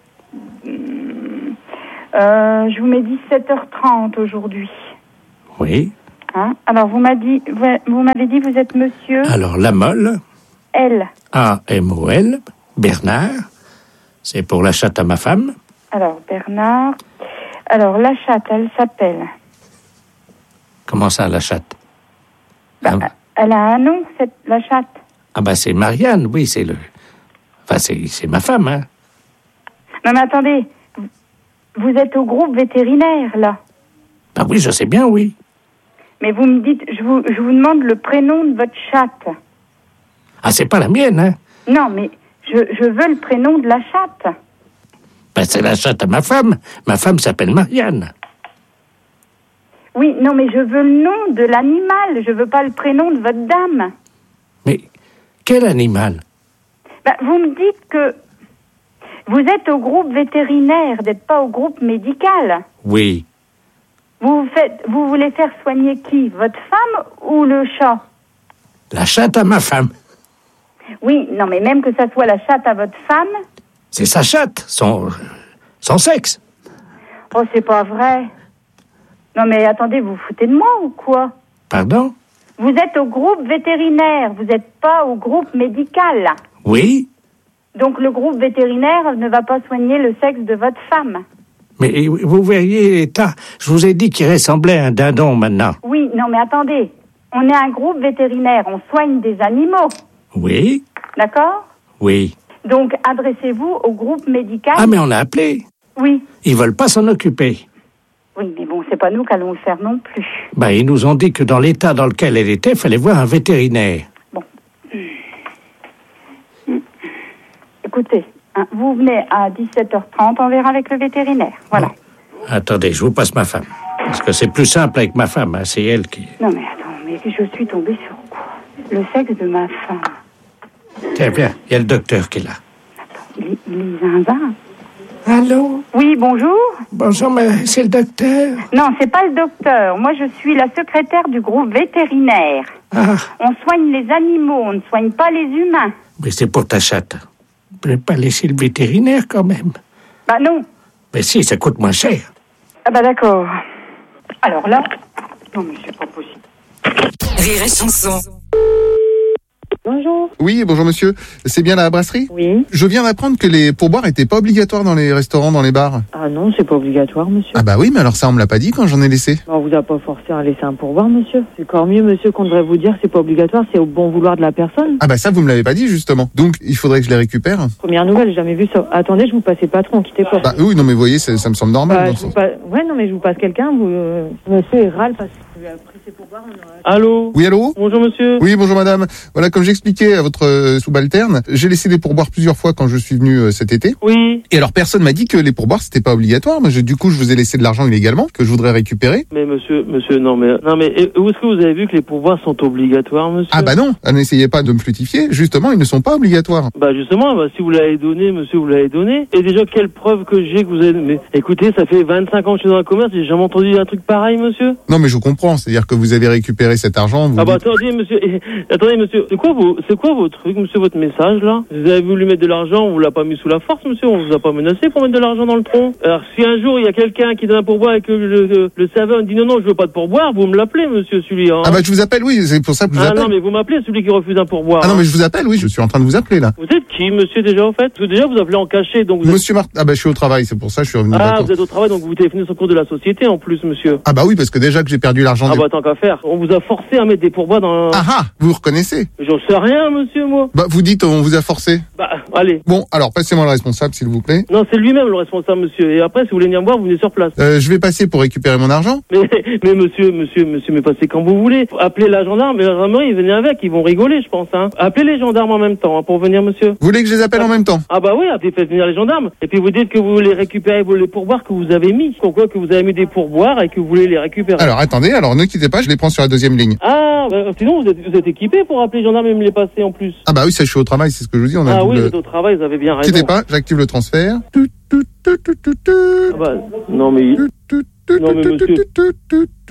S10: Euh, je vous mets dix-sept heures trente aujourd'hui.
S7: Oui.
S10: Hein? Alors, vous m'avez dit, vous, vous m'avez dit, vous êtes monsieur
S14: Alors, la molle.
S10: L.
S14: A M O L. Bernard. C'est pour la chatte à ma femme.
S10: Alors, Bernard. Alors, la chatte, elle s'appelle...
S14: Comment ça, la chatte?
S10: Bah, hein? Elle a un nom, cette, la chatte.
S14: Ah bah c'est Marianne, oui, c'est le... Enfin, c'est, c'est ma femme, hein.
S10: Non, mais attendez. Vous êtes au groupe vétérinaire, là.
S14: Bah oui, je sais bien, oui.
S10: Mais vous me dites... Je vous, je vous demande le prénom de votre chatte.
S14: Ah, c'est pas la mienne, hein.
S10: Non, mais je, je veux le prénom de la chatte.
S14: Ben, c'est la chatte à ma femme. Ma femme s'appelle Marianne.
S10: Oui, non, mais je veux le nom de l'animal. Je veux pas le prénom de votre dame.
S14: Mais quel animal?
S10: Ben, vous me dites que vous êtes au groupe vétérinaire, vous n'êtes pas au groupe médical.
S14: Oui.
S10: Vous, faites, vous voulez faire soigner qui? Votre femme ou le chat?
S14: La chatte à ma femme.
S10: Oui, non, mais même que ça soit la chatte à votre femme...
S14: C'est sa chatte, son, son sexe.
S10: Oh, c'est pas vrai. Non, mais attendez, vous vous foutez de moi ou quoi?
S14: Pardon?
S10: Vous êtes au groupe vétérinaire, vous n'êtes pas au groupe médical.
S14: Oui.
S10: Donc le groupe vétérinaire ne va pas soigner le sexe de votre femme.
S14: Mais vous verriez l'état. Je vous ai dit qu'il ressemblait à un dindon maintenant.
S10: Oui, non, mais attendez. On est un groupe vétérinaire, on soigne des animaux.
S14: Oui.
S10: D'accord?
S14: Oui.
S10: Donc adressez-vous au groupe médical.
S14: Ah, mais on a appelé.
S10: Oui.
S14: Ils veulent pas s'en occuper.
S10: Oui, mais bon, c'est pas nous qui allons le faire non plus.
S14: Ben, ils nous ont dit que dans l'état dans lequel elle était, il fallait voir un vétérinaire.
S10: Bon. Écoutez, hein, vous venez à dix-sept heures trente, on verra avec le vétérinaire. Voilà.
S14: Bon. Attendez, je vous passe ma femme. Parce que c'est plus simple avec ma femme, hein, c'est elle qui...
S10: Non, mais attends, mais je suis tombée sur quoi? Le sexe de ma femme.
S14: Tiens, bien, il y a le docteur qui est là.
S10: Attends, il est, il est zinzin.
S7: Allô?
S10: Oui, bonjour.
S7: Bonjour, mais c'est le docteur?
S10: Non, c'est pas le docteur. Moi, je suis la secrétaire du groupe vétérinaire.
S7: Ah.
S10: On soigne les animaux, on ne soigne pas les humains.
S14: Mais c'est pour ta chatte. Vous ne pouvez pas laisser le vétérinaire, quand même.
S10: Bah non.
S14: Mais si, ça coûte moins cher.
S10: Ah bah d'accord. Alors là... Non, mais c'est pas possible.
S4: Rire et chanson.
S1: Bonjour. Oui, bonjour monsieur. C'est bien la brasserie?
S15: Oui.
S1: Je viens d'apprendre que les pourboires étaient pas obligatoires dans les restaurants, dans les bars.
S15: Ah non, c'est pas obligatoire, monsieur.
S1: Ah bah oui, mais alors ça on me l'a pas dit quand j'en ai laissé.
S15: On vous a pas forcé à laisser un pourboire, monsieur. C'est encore mieux, monsieur, qu'on devrait vous dire que c'est pas obligatoire, c'est au bon vouloir de la personne.
S1: Ah bah ça vous me l'avez pas dit justement. Donc il faudrait que je les récupère.
S15: Première nouvelle, j'ai jamais vu ça. Attendez, je vous passe le patron, quittez pas.
S1: Bah oui, non mais vous voyez, ça, ça me semble normal.
S15: Bah,
S1: dans
S15: je
S1: ce
S15: vous
S1: sens.
S15: passe... Ouais, non mais je vous passe quelqu'un, vous... euh, monsieur il râle parce que après c'est pourboire, on aura...
S16: Allô?
S1: Oui, allô?
S16: Bonjour monsieur.
S1: Oui, bonjour madame. Voilà, comme j'expliquais à votre euh, subalterne, j'ai laissé des pourboires plusieurs fois quand je suis venu euh, cet été.
S16: Oui.
S1: Et alors personne m'a dit que les pourboires c'était pas obligatoire. Moi, je, du coup, je vous ai laissé de l'argent illégalement que je voudrais récupérer.
S16: Mais monsieur, monsieur, non mais, non mais, et où est-ce que vous avez vu que les pourboires sont obligatoires, monsieur?
S1: Ah bah non, n'essayez pas de me flutifier. Justement, ils ne sont pas obligatoires.
S16: Bah justement, bah, si vous l'avez donné, monsieur, vous l'avez donné. Et déjà, quelle preuve que j'ai que vous avez... Mais écoutez, ça fait vingt-cinq ans que je suis dans le commerce, j'ai jamais entendu un truc pareil, monsieur.
S1: Non mais je comprends, c'est-à-dire que vous avez récupéré cet argent. Vous
S16: Ah bah
S1: dites-
S16: attendez, monsieur, eh, attendez, monsieur, c'est quoi vos, c'est quoi vos trucs, monsieur, votre message, là? Vous avez voulu mettre de l'argent, on vous l'a pas mis sous la force, monsieur, on vous a pas menacé pour mettre de l'argent dans le tronc. Alors, si un jour, il y a quelqu'un qui donne un pourboire et que le, le, le serveur me dit non, non, je veux pas de pourboire, vous me l'appelez, monsieur, celui-là. Hein.
S1: Ah bah je vous appelle, oui, c'est pour ça que je vous
S16: Ah
S1: appelle.
S16: non, mais vous m'appelez, celui qui refuse un pourboire.
S1: Ah non
S16: hein.
S1: mais je vous appelle, oui, je suis en train de vous appeler là.
S16: Vous êtes qui, monsieur, déjà, en fait? Parce que déjà, vous appelez en cachet, donc vous êtes...
S1: Monsieur Martin, ah bah je suis au travail, c'est pour ça que je suis revenu.
S16: Ah,
S1: d'accord.
S16: vous êtes au travail, donc vous téléphonez sur le compte de la société, en plus, monsieur.
S1: Ah bah oui, parce que déjà que j'ai perdu l'argent.
S16: Ah
S1: des-
S16: bah tant qu'à faire. On vous a forcé à mettre des pourboires dans...
S1: Ah ah, vous reconnaissez?
S16: J'en sais rien, monsieur, moi.
S1: Bah vous dites on vous a forcé.
S16: Bah, allez.
S1: Bon, alors passez-moi le responsable s'il vous plaît.
S16: Non, c'est lui-même le responsable, monsieur. Et après, si vous voulez venir me voir, vous venez sur place.
S1: Euh, je vais passer pour récupérer mon argent.
S16: Mais, mais monsieur, monsieur, monsieur, mais passez quand vous voulez. Appelez la gendarme et la gendarmerie, venez avec. Ils vont rigoler, je pense, hein. Appelez les gendarmes en même temps, hein, pour venir, monsieur.
S1: Vous voulez que je les appelle en même temps?
S16: Ah bah oui, appelez, faites venir les gendarmes. Et puis vous dites que vous voulez récupérer vos- les pourboires que vous avez mis. Pourquoi que vous avez mis des pourboires et que vous voulez les récupérer.
S1: Alors attendez, alors ne quittez pas, je les prends sur la deuxième ligne.
S16: Ah, bah, sinon vous êtes, vous êtes équipé pour appeler les gendarmes et me les passer en plus.
S1: Ah bah oui, ça je suis au travail, c'est ce que je vous dis. On a
S16: Ah
S1: le-
S16: oui, vous êtes au travail, vous avez bien raison.
S1: Quittez pas, j'active le transfert. Tout, tout, tout, tout, tout, tout.
S16: Ah bah, non mais... Non mais monsieur...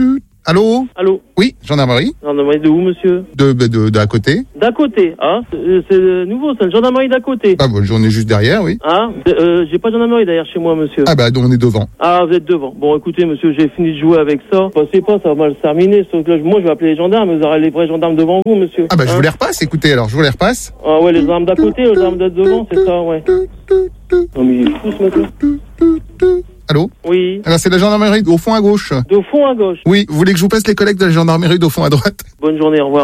S1: Allô?
S16: Allô?
S1: Oui, gendarmerie.
S16: Gendarmerie de où, monsieur?
S1: De, de, de, d'à côté.
S16: D'à côté, hein? C'est, c'est nouveau, c'est la gendarmerie d'à côté.
S1: Ah, bon, j'en ai juste derrière, oui.
S16: Hein? Euh, j'ai pas de gendarmerie derrière chez moi, monsieur.
S1: Ah, bah, donc on est devant.
S16: Ah, vous êtes devant. Bon, écoutez, monsieur, j'ai fini de jouer avec ça. Passez pas, ça va mal se terminer. Sauf que là, moi, je vais appeler les gendarmes, vous aurez les vrais gendarmes devant vous, monsieur.
S1: Ah, bah, je
S16: hein?
S1: vous les repasse, écoutez, alors, je vous les repasse.
S16: Ah, ouais, les gendarmes d'à côté, les gendarmes d'être devant, c'est ça, ouais. Non, mais il est fou, ce matin.
S1: Allô?
S16: Oui.
S1: Alors, c'est la gendarmerie au fond à gauche.
S16: De fond à gauche.
S1: Oui, vous voulez que je vous passe les collègues de la gendarmerie d'au fond à droite?
S16: Bonne journée, au revoir.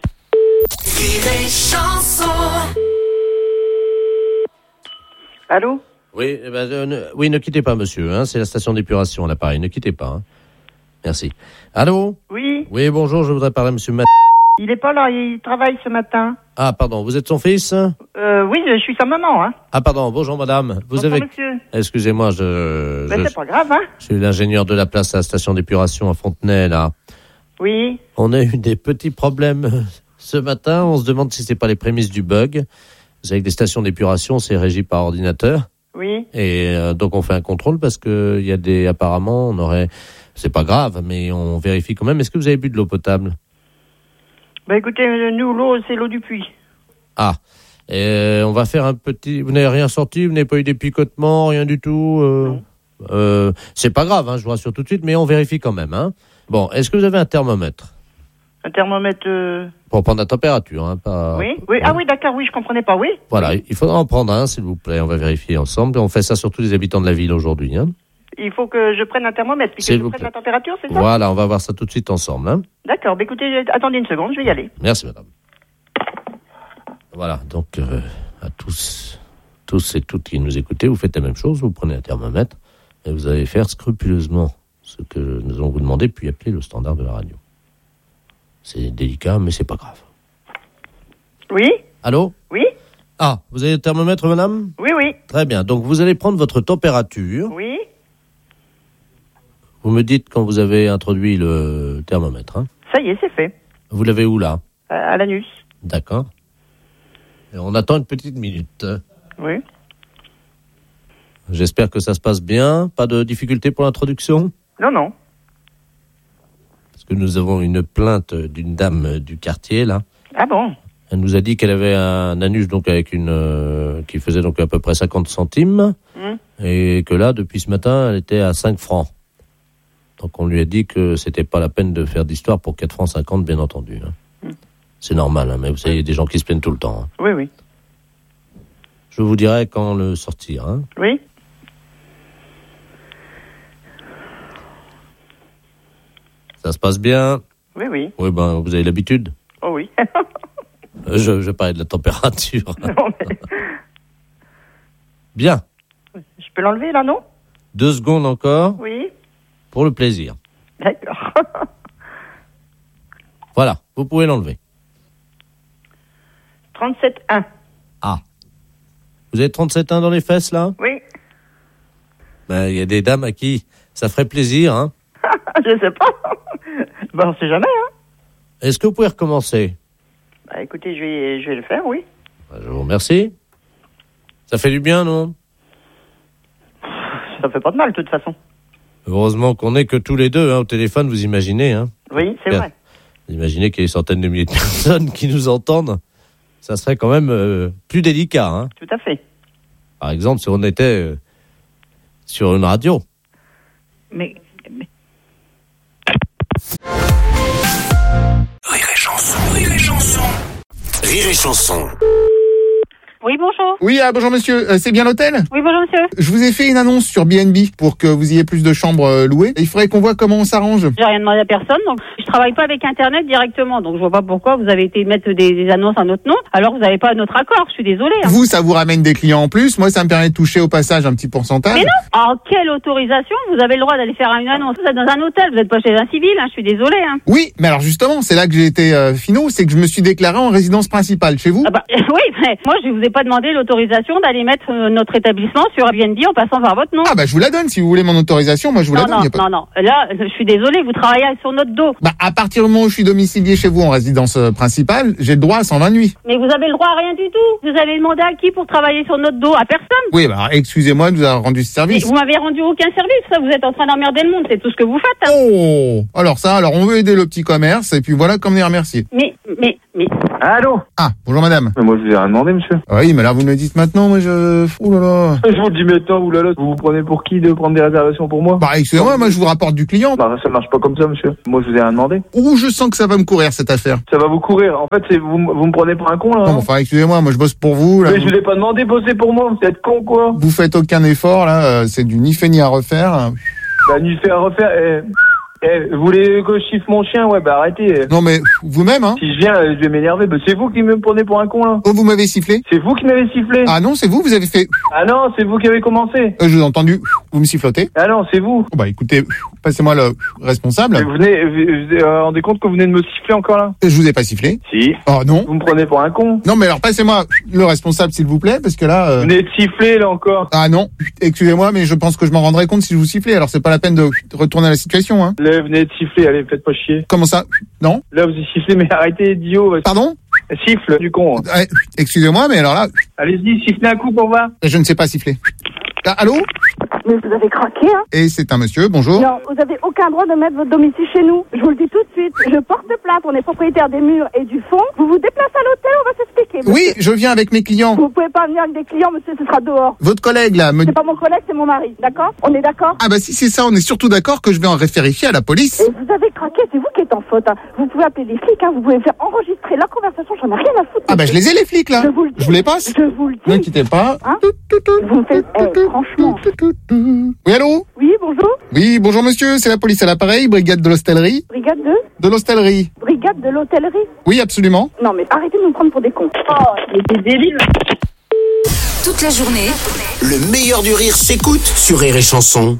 S6: Allô?
S9: Oui, eh ben, euh, ne, oui, ne quittez pas, monsieur. Hein, c'est la station d'épuration à l'appareil. Ne quittez pas. Hein. Merci. Allô?
S6: Oui.
S9: Oui, bonjour, je voudrais parler à monsieur Mat...
S6: Il est pas là, il travaille ce matin.
S9: Ah, pardon, vous êtes son fils?
S6: Euh, oui, je suis sa maman, hein.
S9: Ah, pardon, bonjour madame. Vous
S6: Bonjour,
S9: avez...
S6: monsieur.
S9: Excusez-moi, je...
S6: Ben,
S9: je...
S6: c'est pas grave, hein.
S9: Je suis l'ingénieur de la place à la station d'épuration à Fontenay, là.
S6: Oui.
S9: On a eu des petits problèmes ce matin. On se demande si c'est pas les prémices du bug. Vous savez que les stations d'épuration, c'est régi par ordinateur.
S6: Oui.
S9: Et euh, donc on fait un contrôle parce que il y a des... Apparemment, on aurait... C'est pas grave, mais on vérifie quand même. Est-ce que vous avez bu de l'eau potable?
S6: Ben, écoutez, nous, l'eau, c'est l'eau du puits.
S9: Ah, et on va faire un petit... Vous n'avez rien sorti? Vous n'avez pas eu des picotements? Rien du tout? euh...
S6: Non.
S9: Euh, c'est pas grave, hein, je vous rassure tout de suite, mais on vérifie quand même. Hein. Bon, est-ce que vous avez un thermomètre?
S6: Un thermomètre... Euh...
S9: Pour prendre la température, hein, pas...
S6: Oui, oui. Ah oui, d'accord, oui, je comprenais pas, oui.
S9: Voilà, il faudra en prendre un, s'il vous plaît. On va vérifier ensemble. On fait ça sur tous les habitants de la ville aujourd'hui. Hein.
S6: Il faut que je prenne un thermomètre, puis que
S9: S'il
S6: je
S9: vous
S6: prenne
S9: plaît.
S6: la température, c'est ça?
S9: Voilà, on va voir ça tout de suite ensemble. Hein.
S6: D'accord, ben écoutez, attendez une seconde, je vais y aller.
S9: Merci, madame. Voilà, donc euh, à tous, tous et toutes qui nous écoutez, vous faites la même chose, vous prenez un thermomètre et vous allez faire scrupuleusement ce que nous allons vous demander, puis appeler le standard de la radio. C'est délicat, mais c'est pas grave.
S6: Oui?
S9: Allô?
S6: Oui?
S9: Ah, vous avez le thermomètre, madame?
S6: Oui, oui.
S9: Très bien, donc vous allez prendre votre température.
S6: Oui?
S9: Vous me dites quand vous avez introduit le thermomètre. Hein.
S6: Ça y est, c'est fait.
S9: Vous l'avez où, là?
S6: À, à l'anus.
S9: D'accord. Et on attend une petite minute.
S6: Oui.
S9: J'espère que ça se passe bien. Pas de difficulté pour l'introduction?
S6: Non, non.
S9: Parce que nous avons une plainte d'une dame du quartier, là.
S6: Ah bon?
S9: Elle nous a dit qu'elle avait un anus donc avec une euh, qui faisait donc à peu près cinquante centimes.
S6: Mmh.
S9: Et que là, depuis ce matin, elle était à cinq francs. Donc on lui a dit que c'était pas la peine de faire d'histoire pour quatre francs cinquante, bien entendu. Hein. Mmh. C'est normal, hein, mais vous savez, il y a des gens qui se plaignent tout le temps. Hein.
S6: Oui, oui.
S9: Je vous dirai quand le sortir. Hein.
S6: Oui.
S9: Ça se passe bien?
S6: Oui, oui.
S9: Oui, ben, vous avez l'habitude?
S6: Oh oui.
S9: je, je parlais de la température.
S6: Non, mais...
S9: Bien.
S6: Je peux l'enlever, là, non?
S9: Deux secondes encore.
S6: Oui.
S9: Pour le plaisir.
S6: D'accord.
S9: Voilà, vous pouvez l'enlever.
S6: trente-sept un.
S9: Ah. Vous avez trente-sept un dans les fesses, là?
S6: Oui.
S9: Ben, il y a des dames à qui ça ferait plaisir, hein?
S6: Je sais pas. Ben, on sait jamais, hein.
S9: Est-ce que vous pouvez recommencer?
S6: Bah, écoutez, je vais, je vais le faire, oui.
S9: Ben, je vous remercie. Ça fait du bien, non?
S6: Ça fait pas de mal, de toute façon.
S9: Heureusement qu'on n'est que tous les deux, hein, au téléphone, vous imaginez, hein?
S6: Oui, c'est
S9: Bien.
S6: vrai.
S9: Vous imaginez qu'il y a des centaines de milliers de personnes qui nous entendent. Ça serait quand même euh, plus délicat, hein?
S6: Tout à fait.
S9: Par exemple, si on était euh, sur une radio.
S6: Mais... mais...
S5: Rire et chanson, rire et chanson. Rire et chanson.
S2: Oui, bonjour.
S1: Oui, ah, bonjour monsieur, euh, c'est bien l'hôtel?
S2: Oui, bonjour monsieur.
S1: Je vous ai fait une annonce sur B and B pour que vous ayez plus de chambres euh, louées. Il faudrait qu'on voit comment on s'arrange.
S2: J'ai rien demandé à personne, donc je travaille pas avec Internet directement, donc je vois pas pourquoi vous avez été mettre des, des annonces à notre nom, alors que vous n'avez pas notre accord, je suis désolée. Hein.
S1: Vous, ça vous ramène des clients en plus. Moi, ça me permet de toucher au passage un petit pourcentage.
S2: Mais non. En quelle autorisation vous avez le droit d'aller faire une annonce? Vous êtes dans un hôtel, vous n'êtes pas chez un civil, hein, je suis désolée. Hein.
S1: Oui, mais alors justement, c'est là que j'ai été euh, finot, c'est que je me suis déclaré en résidence principale chez vous.
S2: Ah bah, oui, mais moi je vous ai pas pas demandé l'autorisation d'aller mettre euh, notre établissement sur Airbnb en passant par votre nom.
S1: Ah bah je vous la donne, si vous voulez mon autorisation, moi je vous
S2: non,
S1: la donne.
S2: non,
S1: y a pas...
S2: non, non. Là, je suis désolée, vous travaillez sur notre dos.
S1: Bah à partir du moment où je suis domicilié chez vous en résidence euh, principale, j'ai le droit à cent vingt nuits.
S2: Mais vous avez le droit à rien du tout. Vous avez demandé à qui pour travailler sur notre dos? À personne.
S1: Oui, bah excusez-moi de vous avoir rendu ce service.
S2: Mais vous m'avez rendu aucun service, ça, vous êtes en train d'emmerder le monde, c'est tout ce que vous faites. Hein.
S1: Oh, alors ça, alors on veut aider le petit commerce et puis voilà comme on est remercié.
S2: Mais, mais, mais...
S13: Allô?
S1: Ah, bonjour madame.
S13: Mais moi je vous ai rien demandé, monsieur.
S1: Oui, mais là vous me le dites maintenant, moi je... Oh là là.
S13: Je vous le dis maintenant, oulala, vous vous prenez pour qui de prendre des réservations pour moi?
S1: Bah excusez-moi, moi je vous rapporte du client.
S13: Bah ça marche pas comme ça, monsieur. Moi je vous ai rien demandé.
S1: Ouh, je sens que ça va me courir cette affaire.
S13: Ça va vous courir. En fait, c'est vous, vous me prenez pour un con là.
S1: Non,
S13: hein.
S1: enfin excusez-moi, moi je bosse pour vous. Là,
S13: Mais
S1: vous...
S13: je vous l'ai pas demandé, bosser pour moi. Vous êtes con quoi?
S1: Vous faites aucun effort là, euh, c'est du ni fait ni à refaire.
S13: Bah ni fait à refaire. Eh, eh, vous voulez que je chiffre mon chien? Ouais, bah arrêtez.
S1: Non mais vous-même hein.
S13: Si je viens, je vais m'énerver. Bah c'est vous qui me prenez pour un con là.
S1: Oh, vous m'avez sifflé?
S13: C'est vous qui m'avez sifflé.
S1: Ah non, c'est vous, vous avez fait...
S13: Ah non, c'est vous qui avez commencé.
S1: Euh, je vous ai entendu, vous me sifflotez.
S13: Ah non, c'est vous.
S1: Oh, bah écoutez, passez-moi le responsable.
S13: Vous venez, vous vous vous rendez compte que vous venez de me siffler encore là?
S1: Je vous ai pas sifflé.
S13: Si.
S1: Oh non.
S13: Vous me prenez pour un con.
S1: Non mais alors passez-moi le responsable s'il vous plaît, parce que là... Euh...
S13: Vous venez de siffler là encore.
S1: Ah non, excusez-moi, mais je pense que je m'en rendrai compte si je vous sifflais, alors c'est pas la peine de retourner à la situation. Hein.
S13: Là, vous venez de siffler, allez, faites pas chier.
S1: Comment ça? Non.
S13: Là, vous sifflez, mais arrêtez, idiot.
S1: Pardon?
S13: Siffle, du con.
S1: Ah, excusez-moi, mais alors là...
S13: Allez-y, sifflez un coup pour voir.
S1: Je ne sais pas siffler. Ah, allô?
S10: Mais vous avez craqué, hein?
S1: Et c'est un monsieur, bonjour.
S10: Non, vous avez aucun droit de mettre votre domicile chez nous. Je vous le dis tout de suite. Je porte plainte, on est propriétaire des murs et du fond. Vous vous déplacez à l'hôtel, on va s'expliquer.
S1: Oui, je viens avec mes clients.
S10: Vous pouvez pas venir avec des clients, monsieur, ce sera dehors.
S1: Votre collègue, là, me...
S10: C'est pas mon collègue, c'est mon mari, d'accord? On est d'accord?
S1: Ah bah si c'est ça, on est surtout d'accord que je vais en référifier à la police.
S10: Et vous avez craqué, c'est vous qui êtes en faute, hein. Vous pouvez appeler les flics, hein. Vous pouvez faire enregistrer la conversation, j'en ai rien à foutre.
S1: Ah bah je les ai les flics, là.
S10: Je vous le dis.
S1: Je vous les passe.
S10: Je vous le dis.
S1: N'inquiétez pas.
S10: Hein? Vous me faites, eh, franchement.
S1: Oui, allô?
S10: Oui, bonjour.
S1: Oui, bonjour monsieur, c'est la police à l'appareil, brigade de l'hostellerie.
S10: Brigade de?
S1: De l'hostellerie.
S10: Brigade de l'hôtellerie?
S1: Oui, absolument.
S10: Non, mais arrêtez de nous prendre pour des cons. Oh, mais t'es débile.
S4: Toute la journée,
S5: Le meilleur du rire s'écoute sur Rire et Chanson.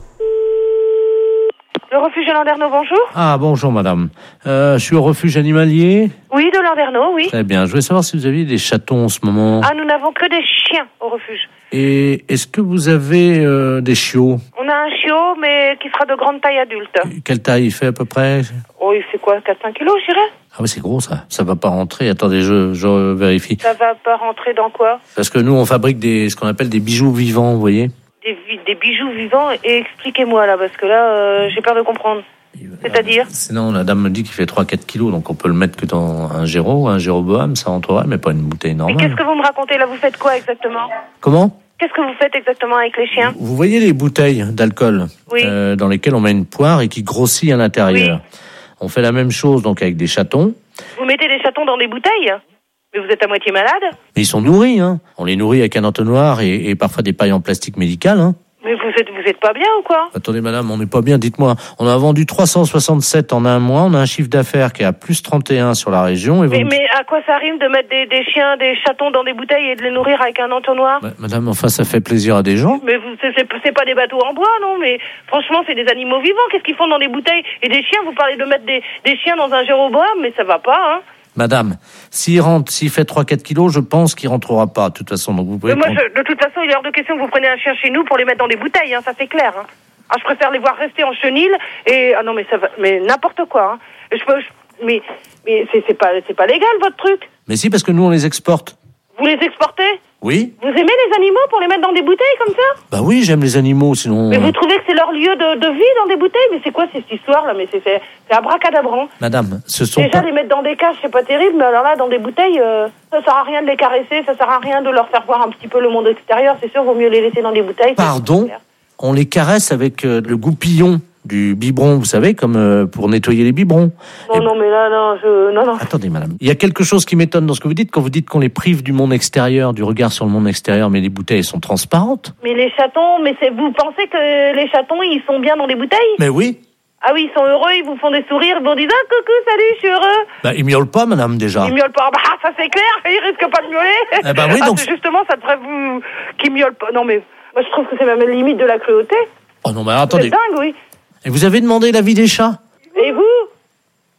S12: Le refuge de Landerneau, bonjour.
S9: Ah, bonjour madame. Euh, je suis au refuge animalier.
S12: Oui, de Landerneau, oui.
S9: Très bien. Je voulais savoir si vous aviez des chatons en ce moment.
S12: Ah, nous n'avons que des chiens au refuge.
S9: Et est-ce que vous avez euh, des chiots?
S12: On a un chiot, mais qui sera de grande taille adulte.
S9: Quelle taille il fait à peu près?
S12: Oh, il fait quoi, quatre à cinq kilos, je dirais?
S9: Ah oui, c'est gros ça. Ça va pas rentrer. Attendez, je, je vérifie.
S12: Ça va pas rentrer dans quoi?
S9: Parce que nous, on fabrique des, ce qu'on appelle des bijoux vivants, vous voyez.
S12: Des, des bijoux vivants. Et expliquez-moi, là, parce que là, euh, j'ai peur de comprendre. C'est-à-dire?
S9: Sinon, la dame me dit qu'il fait trois à quatre kilos, donc on peut le mettre que dans un géro, un Jéroboam, ça rentrerait, mais pas une bouteille
S12: Mais
S9: normale.
S12: qu'est-ce que vous me racontez, là? Vous faites quoi exactement?
S9: Comment?
S12: Qu'est-ce que vous faites exactement avec les chiens?
S9: Vous voyez les bouteilles d'alcool
S12: Oui.
S9: euh, dans lesquelles on met une poire et qui grossit à l'intérieur.
S12: Oui.
S9: On fait la même chose donc avec des chatons.
S12: Vous mettez des chatons dans des bouteilles? Mais vous êtes à moitié malade?
S9: Mais ils sont nourris, hein. On les nourrit avec un entonnoir et, et parfois des pailles en plastique médical, hein.
S12: Mais vous êtes, vous êtes pas bien ou quoi?
S9: Attendez madame, on n'est pas bien, dites-moi. On a vendu trois cent soixante-sept en un mois, on a un chiffre d'affaires qui est à plus trente et un sur la région. Et vous
S12: Mais,
S9: me-
S12: mais à quoi ça rime de mettre des, des chiens, des chatons dans des bouteilles et de les nourrir avec un entonnoir?
S9: Bah, madame, enfin ça fait plaisir à des gens.
S12: Mais vous, c'est, c'est, c'est pas des bateaux en bois, non? Mais franchement, c'est des animaux vivants. Qu'est-ce qu'ils font dans des bouteilles? Et des chiens, vous parlez de mettre des, des chiens dans un Jéroboam, mais ça va pas, hein?
S9: Madame, s'il rentre, s'il fait trois à quatre kilos, je pense qu'il rentrera pas, de toute façon. Donc vous pouvez
S12: Mais moi,
S9: prendre-
S12: je- de toute façon, il est hors de question que vous preniez un chien chez nous pour les mettre dans des bouteilles, hein, ça c'est clair. Hein. Ah, je préfère les voir rester en chenille et ah non mais ça va, mais n'importe quoi. Hein. Je peux, je- mais mais c'est, c'est pas c'est pas légal votre truc.
S9: Mais si, parce que nous on les exporte.
S12: Vous les exportez?
S9: Oui.
S12: Vous aimez les animaux pour les mettre dans des bouteilles comme ça?
S9: Bah oui, j'aime les animaux, sinon...
S12: Mais vous trouvez que c'est leur lieu de, de vie dans des bouteilles? Mais c'est quoi cette histoire là? Mais c'est c'est, c'est abracadabrant.
S9: Madame, ce sont
S12: Déjà
S9: pas...
S12: les mettre dans des cages c'est pas terrible, mais alors là dans des bouteilles, euh, ça sert à rien de les caresser, ça sert à rien de leur faire voir un petit peu le monde extérieur. C'est sûr, vaut mieux les laisser dans des bouteilles.
S9: Pardon? On les caresse avec euh, le goupillon du biberon, vous savez, comme euh, pour nettoyer les biberons.
S12: Non non mais là non je non non.
S9: Attendez, madame. Il y a quelque chose qui m'étonne dans ce que vous dites, quand vous dites qu'on les prive du monde extérieur, du regard sur le monde extérieur, mais les bouteilles sont transparentes.
S12: Mais les chatons, mais c'est vous pensez que les chatons ils sont bien dans des bouteilles?
S9: Mais oui.
S12: Ah oui, ils sont heureux, ils vous font des sourires, ils vous disent ah coucou, salut, je suis heureux.
S9: Bah, ils miaulent pas, madame, déjà.
S12: Ils miaulent pas, bah ça c'est clair, ils risquent pas de miauler.
S9: Eh ben oui,
S12: Ah,
S9: donc-
S12: c'est justement ça devrait vous qu'ils miaulent pas. Non mais moi je trouve que c'est même la limite de la cruauté.
S9: Oh non, mais attendez.
S12: C'est dingue, oui.
S9: Et vous avez demandé l'avis des chats?
S12: Et vous?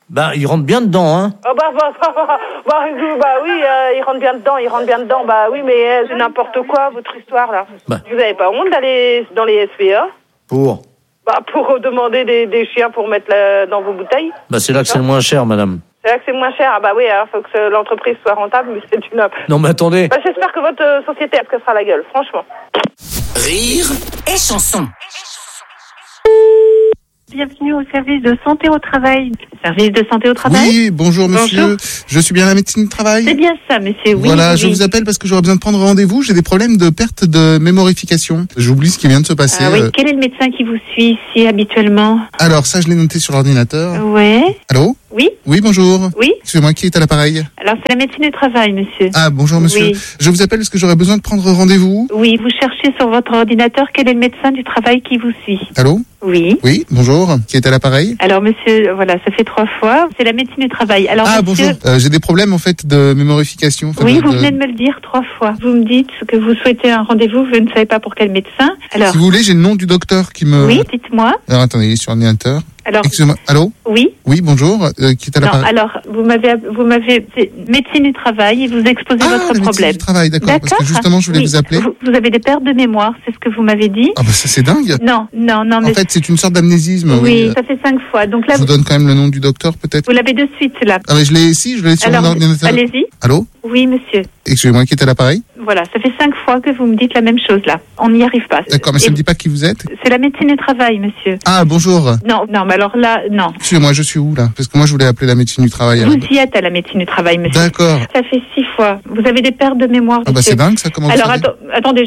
S9: Ben, il rentre bien dedans, hein.
S12: Ah bah, bah, bah, bah, bah, bah oui, euh, il rentre bien dedans, il rentre bien dedans. Bah oui, mais euh, c'est n'importe quoi, votre histoire, là.
S9: Bah.
S12: Vous avez pas honte d'aller dans les S P A
S9: Pour
S12: Bah, pour demander des, des chiens pour mettre la, dans vos bouteilles.
S9: Bah, c'est là que c'est le moins cher, madame.
S12: C'est là que c'est moins cher. Ah bah oui, alors faut que l'entreprise soit rentable, mais c'est une...
S9: Non, mais attendez.
S12: Bah, j'espère que votre euh, société, elle se cassera la gueule, franchement.
S4: Rire et chanson.
S10: Bienvenue au service de santé au travail. Service de santé au travail.
S1: Oui, bonjour monsieur.
S10: Bonjour.
S1: Je suis bien à la médecine du travail.
S10: C'est bien ça, monsieur. Oui,
S1: Voilà,
S10: oui.
S1: je vous appelle parce que j'aurais besoin de prendre rendez-vous. J'ai des problèmes de perte de mémorification. J'oublie ce qui vient de se passer.
S10: Ah oui.
S1: Euh,
S10: Quel est le médecin qui vous suit ici habituellement?
S1: Alors, ça, je l'ai noté sur l'ordinateur.
S10: Ouais.
S1: Allô?
S10: Oui.
S1: Oui, bonjour.
S10: Oui.
S1: Excusez-moi, qui est à l'appareil?
S10: Alors c'est la médecine du travail, monsieur.
S1: Ah, bonjour monsieur.
S10: Oui.
S1: Je vous appelle parce que j'aurais besoin de prendre rendez-vous.
S10: Oui, vous cherchez sur votre ordinateur quel est le médecin du travail qui vous suit.
S1: Allô?
S10: Oui.
S1: Oui, bonjour. Qui est à l'appareil?
S10: Alors monsieur, voilà, ça fait trois fois. C'est la médecine du travail. Alors
S1: Ah,
S10: monsieur,
S1: bonjour. Euh, j'ai des problèmes en fait de mémorification. Enfin,
S10: oui,
S1: de-
S10: vous
S1: de-
S10: venez de me le dire trois fois. Vous me dites que vous souhaitez un rendez-vous, vous ne savez pas pour quel médecin. Alors,
S1: Si vous voulez, j'ai le nom du docteur qui me...
S10: oui, dites-moi.
S1: Alors attendez, il est sur l'ordinateur.
S10: Alors,
S1: Excusez-moi. Allô?
S10: oui.
S1: Oui, bonjour. Euh, qui est à
S10: Non,
S1: l'appareil?
S10: alors vous m'avez, vous m'avez, c'est médecine du travail et vous exposez
S1: Ah,
S10: votre
S1: la médecine
S10: problème.
S1: du travail, d'accord, parce que justement, je voulais
S10: Oui.
S1: vous appeler.
S10: Vous, vous avez des pertes de mémoire, c'est ce que vous m'avez dit.
S1: Ah bah ça c'est dingue.
S10: Non, non, non, mais
S1: En fait, c'est une sorte d'amnésisme.
S10: oui,
S1: Oui.
S10: ça fait cinq fois. Donc là,
S1: Je vous
S10: vous,
S1: donne quand même le nom du docteur, peut-être.
S10: vous l'avez de suite là.
S1: Ah mais je l'ai ici, je l'ai sur
S10: Alors,
S1: mon ordinateur.
S10: allez-y.
S1: Allô?
S10: Oui, monsieur.
S1: Excusez-moi, qui est à l'appareil?
S10: Voilà, ça fait cinq fois que vous me dites la même chose là. On n'y arrive pas.
S1: D'accord, mais ça
S10: Et
S1: ne me dit pas qui vous êtes?
S10: c'est la médecine du travail, monsieur.
S1: Ah, bonjour.
S10: Non, non, mais alors là, non.
S1: Excusez-moi, je suis où là? Parce que moi, je voulais appeler la médecine du travail.
S10: Vous
S1: alors.
S10: y êtes à la médecine du travail, monsieur.
S1: D'accord.
S10: Ça fait six fois. Vous avez des pertes de mémoire,
S1: Ah bah
S10: monsieur.
S1: c'est dingue ça, comment vous
S10: Alors,
S1: savez?
S10: atten- attendez.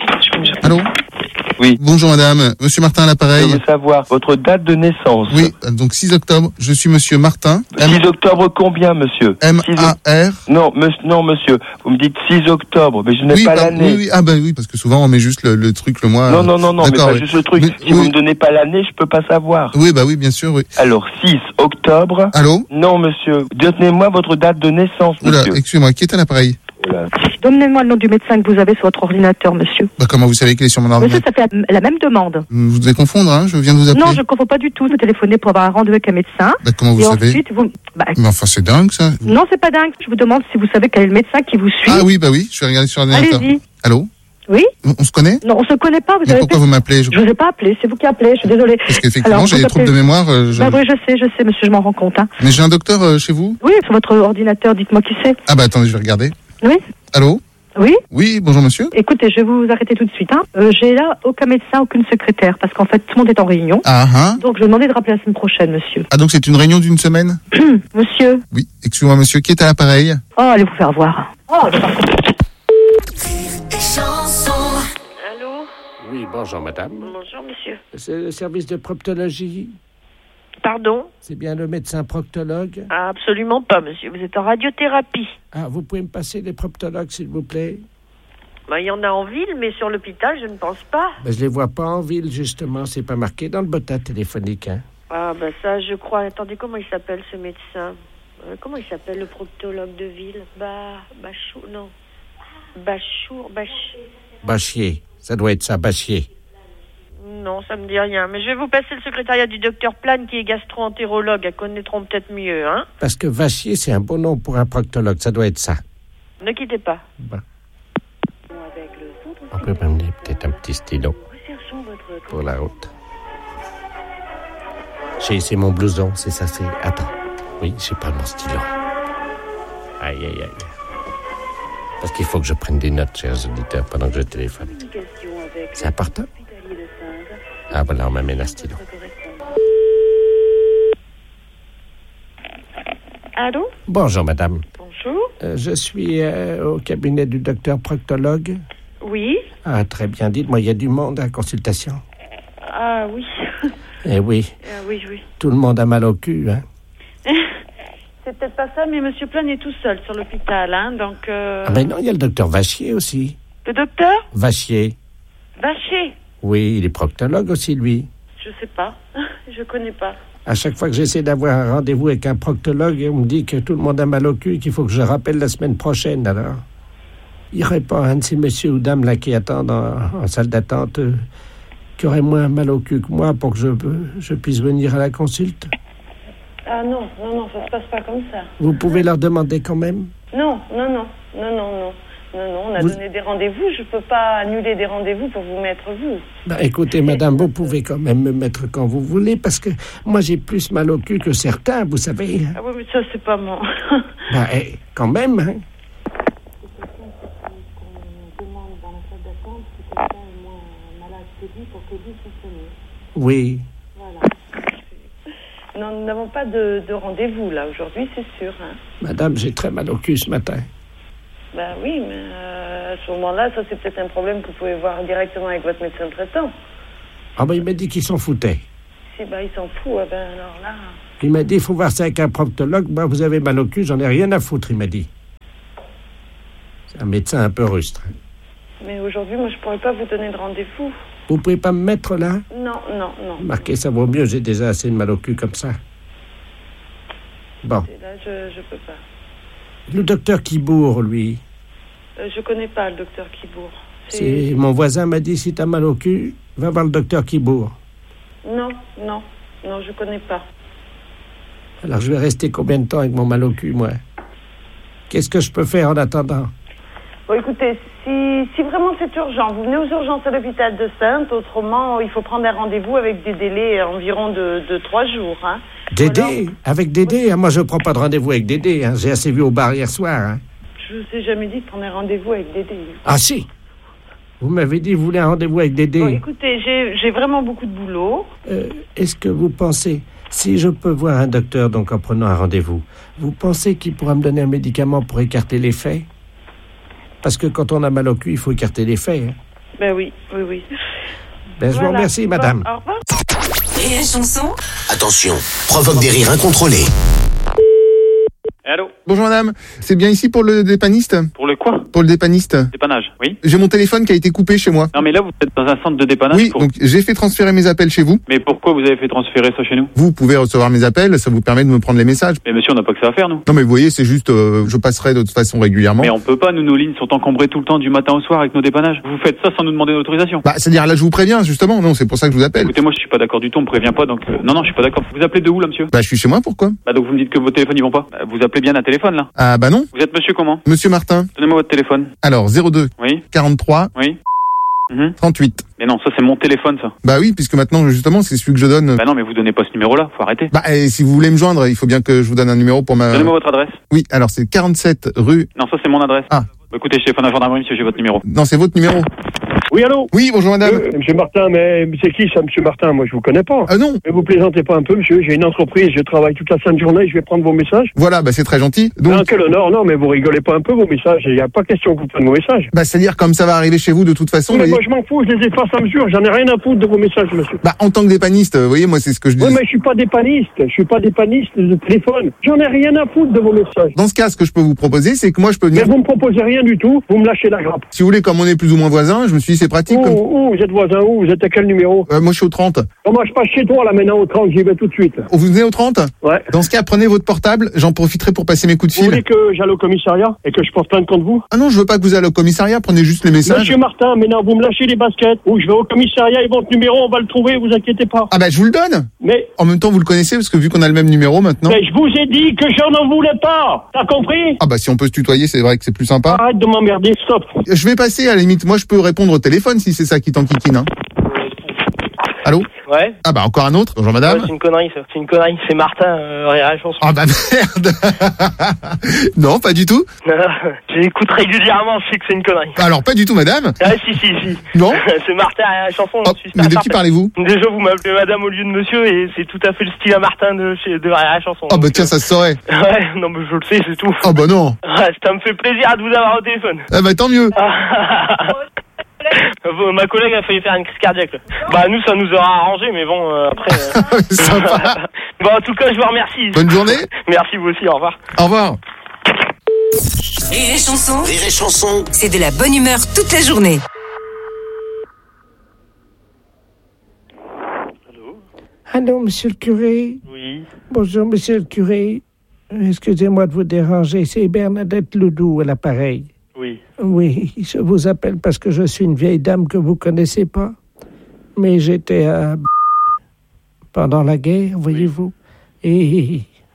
S1: Allô?
S13: Oui.
S1: Bonjour madame, monsieur Martin à l'appareil.
S13: Je veux savoir votre date de naissance.
S1: Oui, donc six octobre, je suis monsieur Martin.
S13: six octobre combien, monsieur?
S1: M A R.
S13: Non, monsieur, non, monsieur. Vous me dites six octobre, mais je n'ai
S1: Oui,
S13: pas
S1: bah,
S13: l'année.
S1: oui, oui, ah bah oui, parce que souvent on met juste le, le truc, le mois.
S13: Non,
S1: euh,
S13: non, non, non, mais
S1: d'accord,
S13: pas
S1: oui.
S13: juste le truc.
S1: Mais-
S13: si vous
S1: oui.
S13: me donnez pas l'année, je peux pas savoir.
S1: Oui, bah oui, bien sûr, oui.
S13: Alors, six octobre.
S1: Allô?
S13: Non, monsieur. Donnez-moi votre date de naissance,
S1: Oula,
S13: monsieur.
S1: excusez-moi, qui est à l'appareil?
S17: Donnez-moi le nom du médecin que vous avez sur votre ordinateur, monsieur.
S1: Bah comment vous savez qu'il est sur mon
S17: Monsieur,
S1: ordinateur?
S17: ça fait la, la même demande.
S1: Vous devez confondre, hein, je viens de vous appeler.
S17: Non, je ne confonds pas du tout. Vous téléphonez pour avoir un rendez-vous avec un médecin.
S1: Bah comment vous
S17: et
S1: savez?
S17: ensuite, vous... Bah,
S1: Mais enfin, c'est dingue ça.
S17: non, c'est pas dingue. Je vous demande si vous savez quel est le médecin qui vous suit.
S1: Ah oui, bah oui, je vais regarder sur l'ordinateur.
S17: Allez-y.
S1: Allô?
S17: Oui?
S1: On on se connaît?
S17: Non, on se connaît pas. Vous
S1: Mais
S17: avez
S1: pourquoi
S17: fait-
S1: vous m'appelez? Je-
S17: Je vous ai pas appelé. C'est vous qui appelez. Je suis désolée.
S1: Parce qu'effectivement,
S17: Alors,
S1: j'ai
S17: vous
S1: des troubles de
S17: appelez-
S1: mémoire. euh, je-
S17: Bah oui, je sais, je sais, monsieur, je m'en rends compte. Hein.
S1: Mais j'ai un docteur euh, chez vous?
S17: Oui, sur votre ordinateur, dites-moi qui c'est.
S1: Ah bah attendez, je vais regarder.
S17: Oui?
S1: Allô?
S17: Oui?
S1: Oui, bonjour monsieur.
S17: Écoutez, je vais vous arrêter tout de suite. Hein. Euh, j'ai là aucun médecin, aucune secrétaire, parce qu'en fait, tout le monde est en réunion.
S1: Ah ah.
S17: Donc, je vais demander de rappeler la semaine prochaine, monsieur.
S1: Ah donc c'est une réunion d'une semaine?
S17: Monsieur?
S1: Oui, excusez-moi monsieur, qui est à l'appareil?
S17: Oh, allez vous faire voir. Oh, je vais pas-
S12: Allô?
S7: Oui, bonjour madame.
S12: Bonjour, monsieur.
S7: C'est le service de proctologie.
S12: Pardon?
S7: C'est bien le médecin proctologue?
S12: Ah, absolument pas, monsieur. Vous êtes en radiothérapie.
S7: Ah, vous pouvez me passer les proctologues, s'il vous plaît?
S12: Bah, il y en a en ville, mais sur l'hôpital, je ne pense pas.
S7: Ben, je les vois pas en ville, justement. C'est pas marqué dans le botin téléphonique, hein.
S12: Ah, bah ça, je crois. Attendez, comment il s'appelle, ce médecin? Euh, comment il s'appelle, le proctologue de ville? Bah, Bachou, non. Bachour, Bach...
S7: Bachier. Ça doit être ça, Bachier.
S12: Non, ça me dit rien. Mais je vais vous passer le secrétariat du docteur Plane, qui est gastro-entérologue. Elles connaîtront peut-être mieux, hein?
S7: Parce que Vachier, c'est un bon nom pour un proctologue. Ça doit être ça.
S12: Ne quittez pas.
S7: Bon. On peut m'amener peut-être un petit stylo pour la route. J'ai, c'est mon blouson, c'est ça, c'est... Attends. Oui, j'ai pas mon stylo. Aïe, aïe, aïe. Parce qu'il faut que je prenne des notes, chers auditeurs, pendant que je téléphone. C'est important? Ah, voilà, on m'amène un stylo.
S12: Allô?
S7: Bonjour, madame.
S12: Bonjour.
S7: Euh, je suis euh, au cabinet du docteur proctologue.
S12: Oui?
S7: Ah, très bien. Dites-moi, il y a du monde à la consultation?
S12: Ah, oui.
S7: Eh oui,
S12: Ah, oui, oui.
S7: tout le monde a mal au cul, hein.
S12: C'est peut-être pas ça, mais monsieur Plane est tout seul sur l'hôpital, hein, donc... Euh...
S7: Ah ben non, il y a le docteur Vachier aussi.
S12: Le docteur?
S7: Vachier.
S12: Vacher?
S7: Oui, il est proctologue aussi, lui.
S12: Je sais pas. Je connais pas.
S7: À chaque fois que j'essaie d'avoir un rendez-vous avec un proctologue, on me dit que tout le monde a mal au cul, qu'il faut que je rappelle la semaine prochaine, alors. Il n'y aurait pas un de ces messieurs ou dames là qui attendent en, en salle d'attente euh, qui aurait moins mal au cul que moi pour que je, je puisse venir à la consulte?
S12: Ah non, non, non, ça se passe pas comme ça.
S7: Vous pouvez leur demander quand même.
S12: Non, non, non, non, non, non. Non, non, on a
S7: Vous-
S12: donné des rendez-vous. Je peux pas annuler des rendez-vous pour vous mettre vous.
S7: Ben, écoutez, madame, vous pouvez quand même me mettre quand vous voulez, parce que moi, j'ai plus mal au cul que certains, vous savez.
S12: Ah oui, mais ça, c'est pas moi.
S7: Ben, eh, quand même, hein. Oui.
S12: Voilà. Non, nous n'avons pas de, de rendez-vous, là, aujourd'hui, c'est sûr. Hein.
S7: Madame, j'ai très mal au cul ce matin.
S12: Ben oui, mais euh, à ce moment-là, ça, c'est peut-être un problème que vous pouvez voir directement avec votre médecin traitant.
S7: Ah ben, il m'a dit qu'il s'en foutait.
S12: Si, ben, il s'en fout, eh ben alors là...
S7: Il m'a dit, il faut voir ça avec un proctologue. Moi, vous avez mal au cul, j'en ai rien à foutre, il m'a dit. C'est un médecin un peu rustre.
S12: Mais aujourd'hui, moi, je pourrais pas vous donner de rendez-vous.
S7: Vous pouvez pas me mettre là?
S12: Non, non, non.
S7: Marquez, ça vaut mieux, j'ai déjà assez de mal au cul comme ça. Bon.
S12: Et là, je, je peux pas.
S7: Le docteur Kibourg, lui,
S12: Euh, je connais pas le docteur Kibourg.
S7: c'est mon voisin m'a dit, si t'as mal au cul, va voir le docteur Kibourg.
S12: Non, non, non, je connais pas.
S7: Alors je vais rester combien de temps avec mon mal au cul, moi? Qu'est-ce que je peux faire en attendant?
S12: Bon, écoutez, si, si vraiment c'est urgent, vous venez aux urgences à l'hôpital de Sainte. Autrement, il faut prendre un rendez-vous avec des délais environ de, de trois jours. Hein.
S7: Dédé? Avec Dédé? Ah, moi, je prends pas de rendez-vous avec Dédé. Hein. J'ai assez vu au bar hier soir. Hein.
S12: Je vous ai jamais dit de prendre un rendez-vous avec Dédé.
S7: Ah si! Vous m'avez dit que vous voulez un rendez-vous avec Dédé.
S12: Bon, écoutez, j'ai, j'ai vraiment beaucoup de boulot.
S7: Euh, est-ce que vous pensez, si je peux voir un docteur donc en prenant un rendez-vous, vous pensez qu'il pourra me donner un médicament pour écarter l'effet? Parce que quand on a mal au cul, il faut écarter l'effet. Hein.
S12: Ben oui, oui, oui.
S7: Ben, je
S12: Voilà.
S7: vous remercie,
S12: Bon,
S7: madame.
S12: au revoir.
S4: Rire et chanson.
S5: Attention, provoque des rires incontrôlés.
S18: Allô?
S1: Bonjour madame, c'est bien ici pour le dépanniste?
S18: Pour le quoi?
S1: Pour le dépanniste.
S18: Dépannage, oui.
S1: J'ai mon téléphone qui a été coupé chez moi.
S18: Non mais là vous êtes dans un centre de dépannage.
S1: Oui,
S18: pour-
S1: donc j'ai fait transférer mes appels chez vous.
S18: Mais pourquoi vous avez fait transférer ça chez nous?
S1: Vous pouvez recevoir mes appels, ça vous permet de me prendre les messages.
S18: Mais monsieur, on n'a pas que ça à faire, nous.
S1: Non mais vous voyez, c'est juste, euh, je passerai de toute façon régulièrement.
S18: Mais on peut pas, nous, nos lignes sont encombrées tout le temps du matin au soir avec nos dépannages. Vous faites ça sans nous demander d'autorisation.
S1: Bah, c'est-à-dire là je vous préviens justement, non, c'est pour ça que je vous appelle.
S18: Écoutez, moi je suis pas d'accord du tout, on me prévient pas, donc... euh, Non, non, je suis pas d'accord. Vous appelez de où, là, monsieur?
S1: Bah, je suis chez moi, pourquoi?
S18: Bah donc vous me dites que vos téléphones, ils vont pas. Bah, vous appelez bien un téléphone, là.
S1: Ah bah non.
S18: Vous êtes monsieur comment?
S1: Monsieur Martin.
S18: Donnez-moi votre téléphone.
S1: Alors, zéro deux
S18: Oui.
S1: quarante-trois
S18: Oui. Mhm.
S1: trente-huit.
S18: Mais non, ça c'est mon téléphone, ça.
S1: Bah oui, puisque maintenant justement c'est celui que je donne.
S18: Bah non, mais vous donnez pas ce numéro-là, faut arrêter.
S1: Bah, et si vous voulez me joindre, il faut bien que je vous donne un numéro pour ma...
S18: Donnez-moi votre adresse.
S1: Oui, alors c'est quarante-sept rue...
S18: Non, ça c'est mon adresse.
S1: Ah.
S18: Bah, écoutez, je téléphone à la gendarmerie, monsieur, j'ai votre numéro.
S1: Non, c'est votre numéro.
S19: Oui, allô?
S1: Oui, bonjour madame.
S19: Euh, monsieur Martin, mais c'est qui ça, monsieur Martin? Moi, je vous connais pas.
S1: Ah non.
S19: Mais vous plaisantez pas un peu, monsieur. J'ai une entreprise, je travaille toute la sainte journée, je vais prendre vos messages.
S1: Voilà, bah c'est très gentil. Donc...
S19: Non, quel honneur, non, mais vous rigolez pas un peu, vos messages. Il n'y a pas question que vous preniez vos messages.
S1: Bah c'est-à-dire comme ça va arriver chez vous de toute façon.
S19: Mais
S1: vous
S19: moi,
S1: voyez.
S19: je m'en fous, je les efface à mesure. J'en ai rien à foutre de vos messages, monsieur.
S1: Bah en tant que dépanniste, vous voyez, moi c'est ce que je dis.
S19: Oui, mais je suis pas dépanniste. Je suis pas dépanniste de téléphone. J'en ai rien à foutre de vos messages.
S1: Dans ce cas, ce que je peux vous proposer, c'est que moi je peux venir...
S19: Mais vous me proposez rien du tout. Vous me lâchez la grappe.
S1: Si vous voulez, comme on est plus ou moins voisins, je me suis dit c'est pratique.
S19: Où,
S1: Comme...
S19: où, vous êtes voisin où? Vous êtes à quel numéro?
S1: Euh, moi je suis au trente.
S19: Oh, moi, je passe chez toi, là, maintenant, au trente. J'y vais tout de suite.
S1: Oh, vous venez au trente?
S19: Ouais.
S1: Dans ce cas, prenez votre portable, j'en profiterai pour passer mes coups de
S19: Vous
S1: fil.
S19: voulez que j'aille au commissariat et que je porte plainte contre vous?
S1: Ah non, je veux pas que vous allez au commissariat, prenez juste les messages.
S19: Monsieur Martin, maintenant vous me lâchez les baskets ou je vais au commissariat et votre numéro, on va le trouver, vous inquiétez pas.
S1: Ah bah je vous le donne.
S19: Mais
S1: En même temps, vous le connaissez parce que vu qu'on a le même numéro maintenant.
S19: mais je vous ai dit que j'en en voulais pas. T'as compris?
S1: Ah bah si on peut se tutoyer, c'est vrai que c'est plus sympa.
S19: Arrête de m'emmerder, stop.
S1: Je vais passer à la limite. Moi, je peux répondre au téléphone si c'est ça qui t'enquiquine. Hein. Allô?
S20: Ouais.
S1: Ah bah encore un autre. Bonjour madame.
S20: Ouais, c'est une connerie, ça. C'est une connerie. C'est Martin, euh, Rire et Chanson.
S1: Ah bah merde. Non, pas du tout.
S20: Non, non, j'écoute régulièrement, je sais que c'est une connerie.
S1: Alors pas du tout madame.
S20: Ah si, si, si.
S1: Non.
S20: C'est Martin, Rire et Chanson.
S1: Oh,
S20: je suis
S1: mais de
S20: super
S1: qui
S20: certain.
S1: parlez-vous?
S20: Déjà, vous m'appelez madame au lieu de monsieur et c'est tout à fait le style à Martin de, chez, de Rire et Chanson.
S1: Ah bah tiens, ça se saurait.
S20: Ouais, non mais je le sais, c'est tout.
S1: Ah bah non.
S20: Ouais, ça me fait plaisir de vous avoir au téléphone.
S1: Ah bah tant mieux.
S20: Bon, ma collègue a failli faire une crise cardiaque. Là. Bah nous ça nous aura arrangé, mais bon euh, après. Euh...
S1: Sympa.
S20: Bon en tout cas je vous remercie.
S1: Bonne journée.
S20: Merci vous aussi, au revoir.
S1: Au revoir.
S4: Rire et chanson.
S5: Rire et chanson.
S4: C'est de la bonne humeur toute la journée.
S7: Allô, monsieur le curé?
S20: Oui.
S7: Bonjour, monsieur le curé. Excusez-moi de vous déranger, c'est Bernadette Ledoux à l'appareil.
S20: Oui.
S7: Oui, je vous appelle parce que je suis une vieille dame que vous connaissez pas. Mais j'étais à... pendant la guerre, voyez-vous. Et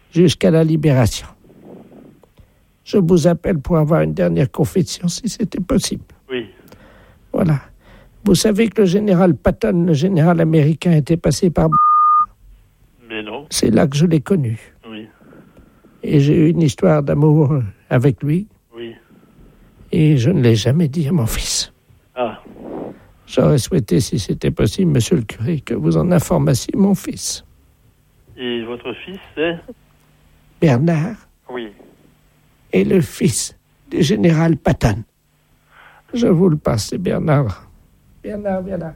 S7: jusqu'à la libération. Je vous appelle pour avoir une dernière confession, si c'était possible.
S21: Oui.
S7: Voilà. Vous savez que le général Patton, le général américain, était passé par...
S21: Mais non.
S7: C'est là que je l'ai connu.
S21: Oui.
S7: Et j'ai eu une histoire d'amour avec lui.
S21: Oui.
S7: Et je ne l'ai jamais dit à mon fils.
S21: Ah.
S7: J'aurais souhaité, si c'était possible, monsieur le curé, que vous en informassiez mon fils.
S21: Et votre fils, c'est
S7: Bernard
S21: Oui.
S7: est le fils du général Patton. Je vous le passe, c'est Bernard. Bernard, Bernard.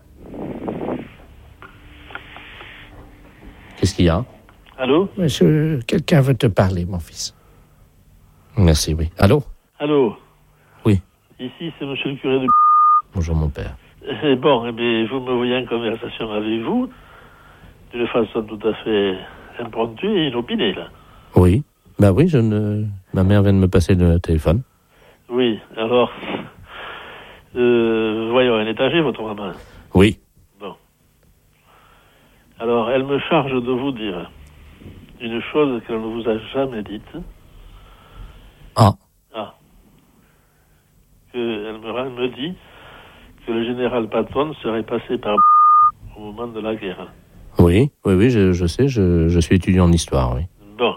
S9: Qu'est-ce qu'il y a?
S21: Allô?
S7: Monsieur, quelqu'un veut te parler, mon fils.
S9: Merci, oui. Allô?
S21: Allô?
S9: Oui.
S21: Ici, c'est monsieur le curé de...
S9: Bonjour, mon père.
S21: Eh bon, eh bien, vous me voyez en conversation avec vous, d'une façon tout à fait impromptue et inopinée, là.
S9: Oui. Bah oui, je ne... ma mère vient de me passer le téléphone.
S21: Oui, alors... Euh, voyons, elle est âgée, votre maman?
S9: Oui.
S21: Bon. Alors, elle me charge de vous dire une chose qu'elle ne vous a jamais dite.
S9: Ah.
S21: Ah. Que elle me, elle me dit que le général Patton serait passé par au moment de la guerre.
S9: Oui, oui, oui, je, je sais, je, je suis étudiant en histoire, oui.
S21: Bon.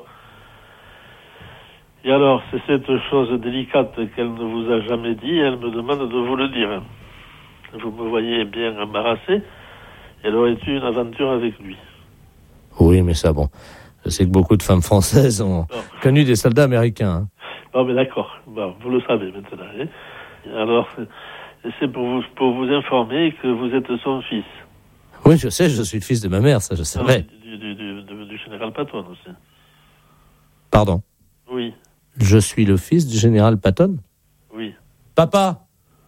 S21: Et alors, c'est cette chose délicate qu'elle ne vous a jamais dit, elle me demande de vous le dire. Vous me voyez bien embarrassé, elle aurait eu une aventure avec lui.
S9: Oui, mais ça, bon. Je sais que beaucoup de femmes françaises ont bon. connu des soldats américains. Hein.
S21: Bon, mais d'accord. Bon, vous le savez maintenant. Hein. Alors, c'est pour vous, pour vous informer que vous êtes son fils.
S9: Oui, je sais, je suis le fils de ma mère, ça je sais.
S21: Non, du, du, du, du, du général Patton aussi.
S9: Pardon?
S21: Oui.
S9: Je suis le fils du général Patton?
S21: Oui.
S9: Papa,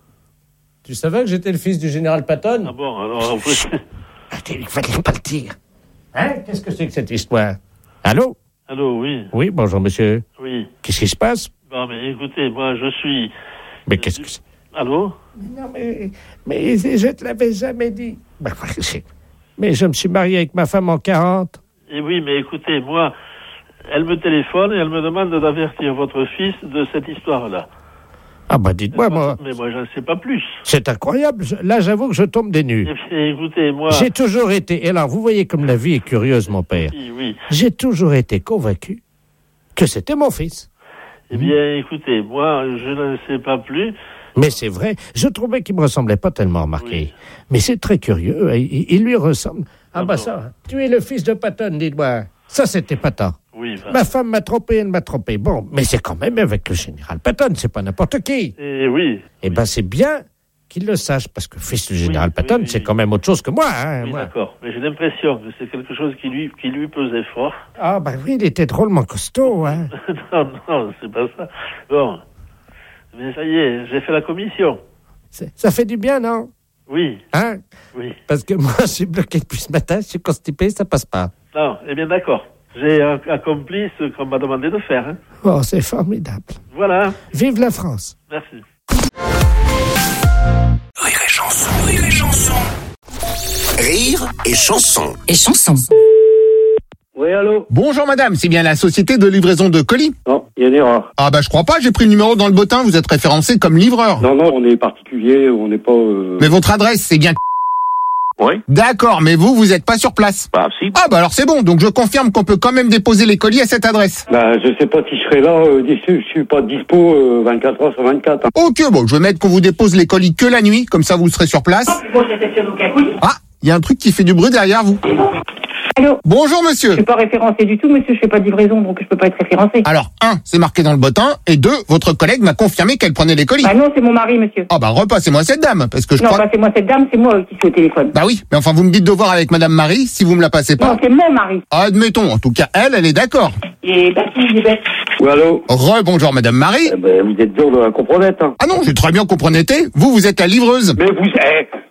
S9: tu savais que j'étais le fils du général Patton?
S21: Ah bon, alors... Vous...
S7: Il fallait pas le dire. Hein? Qu'est-ce que c'est que cette histoire? Allô?
S21: Allô, oui.
S7: Oui, bonjour, monsieur.
S21: Oui.
S7: Qu'est-ce qui se passe?
S21: Bon, mais écoutez, moi, je suis...
S7: Mais euh, qu'est-ce que c'est?
S21: Allô?
S7: Mais non, mais, mais je te l'avais jamais dit. Mais je me suis marié avec ma femme en quarante.
S21: Et oui, mais écoutez, moi, elle me téléphone et elle me demande d'avertir votre fils de cette histoire-là.
S7: Ah bah dites-moi, moi...
S21: Mais moi, je ne sais pas plus.
S7: C'est incroyable. Là, j'avoue que je tombe des nues.
S21: Et puis, écoutez, moi...
S7: J'ai toujours été... Et alors, vous voyez comme la vie est curieuse, mon père.
S21: Oui, oui.
S7: J'ai toujours été convaincu que c'était mon fils.
S21: Eh bien, écoutez, moi, je ne sais pas plus...
S7: Mais c'est vrai, je trouvais qu'il me ressemblait pas tellement, remarqué. Oui. Mais c'est très curieux, il, il lui ressemble. Ah, ah bah bon. Ça, tu es le fils de Patton, dites-moi. Ça, c'était Patton.
S21: Oui, bah.
S7: Ma femme m'a trompé, elle m'a trompé. Bon, mais c'est quand même avec le général Patton, c'est pas n'importe qui.
S21: Eh oui.
S7: Eh oui. Ben, c'est bien qu'il le sache, parce que fils du général oui, Patton, oui, oui, c'est oui. quand même autre chose que moi. Hein,
S21: oui,
S7: moi.
S21: D'accord, mais j'ai l'impression que c'est quelque chose qui lui, qui lui pesait fort.
S7: Ah, bah oui, il était drôlement costaud, hein.
S21: non, non, c'est pas ça. Bon, mais ça y est, j'ai fait la commission.
S7: C'est, ça fait du bien, non?
S21: Oui.
S7: Hein?
S21: Oui.
S7: Parce que moi, je suis bloqué depuis ce matin, je suis constipé, ça passe pas.
S21: Non, eh bien d'accord. J'ai accompli ce qu'on m'a demandé de faire. Hein.
S7: Oh, c'est formidable.
S21: Voilà.
S7: Vive la France.
S21: Merci.
S5: Rire et chanson, rire et chanson. Rire et chanson.
S4: Et chanson.
S1: Oui, allô? Bonjour madame, c'est bien la société de livraison de colis?
S19: Non, il y a une erreur.
S1: Ah bah je crois pas, j'ai pris le numéro dans le bottin, vous êtes référencé comme livreur.
S19: Non, non, on est particulier, on n'est pas... Euh...
S1: Mais votre adresse, c'est bien...
S19: Oui.
S1: D'accord, mais vous, vous êtes pas sur place.
S19: Bah si.
S1: Ah bah alors c'est bon, donc je confirme qu'on peut quand même déposer les colis à cette adresse.
S19: Bah je sais pas si je serai là, euh, je suis pas dispo euh, vingt-quatre heures sur vingt-quatre. Hein.
S1: Ok, bon, je vais mettre qu'on vous dépose les colis que la nuit, comme ça vous serez sur place. Ah, il y a un truc qui fait du bruit derrière vous.
S17: Allô?
S1: Bonjour monsieur.
S17: Je suis pas référencé du tout, monsieur, je fais pas de livraison, donc je peux pas être référencé.
S1: Alors, un, c'est marqué dans le bottin, et deux, votre collègue m'a confirmé qu'elle prenait les colis.
S17: Bah non, c'est mon mari, monsieur.
S1: Ah bah repassez-moi cette dame, parce que je
S17: non,
S1: crois...
S17: Non, passez-moi cette dame, c'est moi qui suis au téléphone.
S1: Bah oui, mais enfin vous me dites de voir avec madame Marie, si vous me la passez pas...
S17: Non, c'est mon mari.
S1: Admettons, en tout cas, elle, elle est d'accord.
S17: Et bah si, il est bête.
S19: Oui, allô?
S1: Re-bonjour madame Marie.
S19: Eh ben, vous êtes dur de la comprenette, hein.
S1: Ah non, j'ai très bien comprenette. Vous, vous êtes la livreuse.
S19: Mais vous... Eh,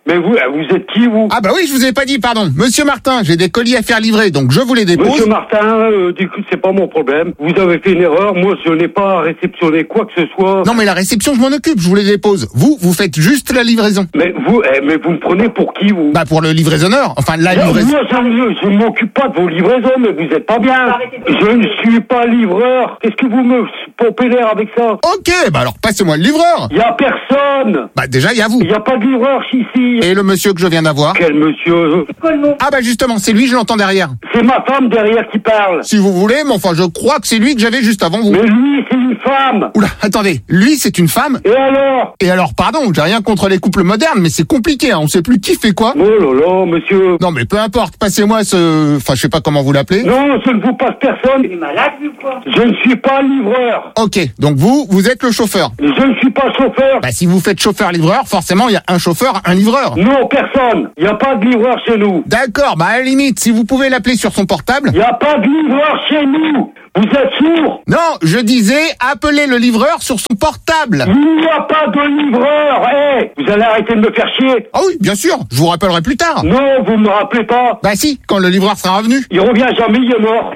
S3: Mais vous, vous êtes qui, vous?
S1: Ah bah oui, je vous ai pas dit, pardon. Monsieur Martin, j'ai des colis à faire livrer, donc je vous les dépose.
S3: Monsieur Martin, euh, du coup, c'est pas mon problème. Vous avez fait une erreur. Moi, je n'ai pas réceptionné quoi que ce soit.
S1: Non, mais la réception, je m'en occupe, je vous les dépose. Vous, vous faites juste la livraison.
S3: Mais vous, eh, mais vous me prenez pour qui, vous?
S1: Bah pour le livraisonneur. Enfin, la
S3: Non,
S1: livraison.
S3: moi, je, je ne m'occupe pas de vos livraisons, mais vous êtes pas bien. Je ne suis pas livreur. Qu'est-ce que vous me pompez l'air avec ça?
S1: Ok, bah alors passez-moi le livreur.
S3: Il y a personne.
S1: Bah déjà, il y a vous.
S3: Il y a pas de livreur ici.
S1: Et le monsieur que je viens d'avoir?
S3: Quel monsieur?
S1: Ah bah justement, c'est lui, je l'entends derrière.
S3: C'est ma femme derrière qui parle.
S1: Si vous voulez, mais enfin, je crois que c'est lui que j'avais juste avant vous.
S3: Mais lui, c'est une femme.
S1: Oula, attendez, lui, c'est une femme?
S3: Et alors?
S1: Et alors, pardon, j'ai rien contre les couples modernes, mais c'est compliqué, hein, on sait plus qui fait quoi.
S3: Oh là là, monsieur.
S1: Non mais peu importe, passez-moi ce... Enfin, je sais pas comment vous l'appelez.
S3: Non, je ne vous passe personne. Il est malade, lui, quoi? Je ne suis pas livreur.
S1: Ok, donc vous, vous êtes le chauffeur.
S3: Je ne suis pas chauffeur.
S1: Bah si vous faites chauffeur-livreur, forcément, il y a un chauffeur, un livreur.
S3: Non, personne. Il n'y a pas de livreur chez nous.
S1: D'accord, bah à la limite, si vous pouvez l'appeler sur son portable.
S3: Il n'y a pas de livreur chez nous. Vous êtes sourd?
S1: Non, je disais, appelez le livreur sur son portable.
S3: Il n'y a pas de livreur. Eh, hey, vous allez arrêter de me faire chier.
S1: Ah oui, bien sûr, je vous rappellerai plus tard.
S3: Non, vous ne me rappelez pas.
S1: Bah si, quand le livreur sera revenu.
S3: Il revient jamais, il est mort.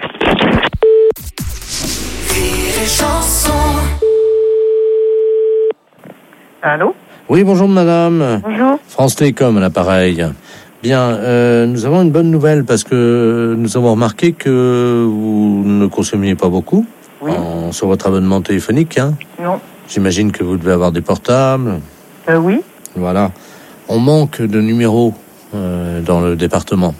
S17: Allô?
S9: Oui, bonjour madame.
S17: Bonjour.
S9: France Télécom à l'appareil. Bien, euh, nous avons une bonne nouvelle parce que nous avons remarqué que vous ne consommiez pas beaucoup
S17: oui.
S9: en, sur votre abonnement téléphonique. Hein.
S17: Non.
S9: J'imagine que vous devez avoir des portables.
S17: Euh, oui.
S9: Voilà. On manque de numéros euh, dans le département.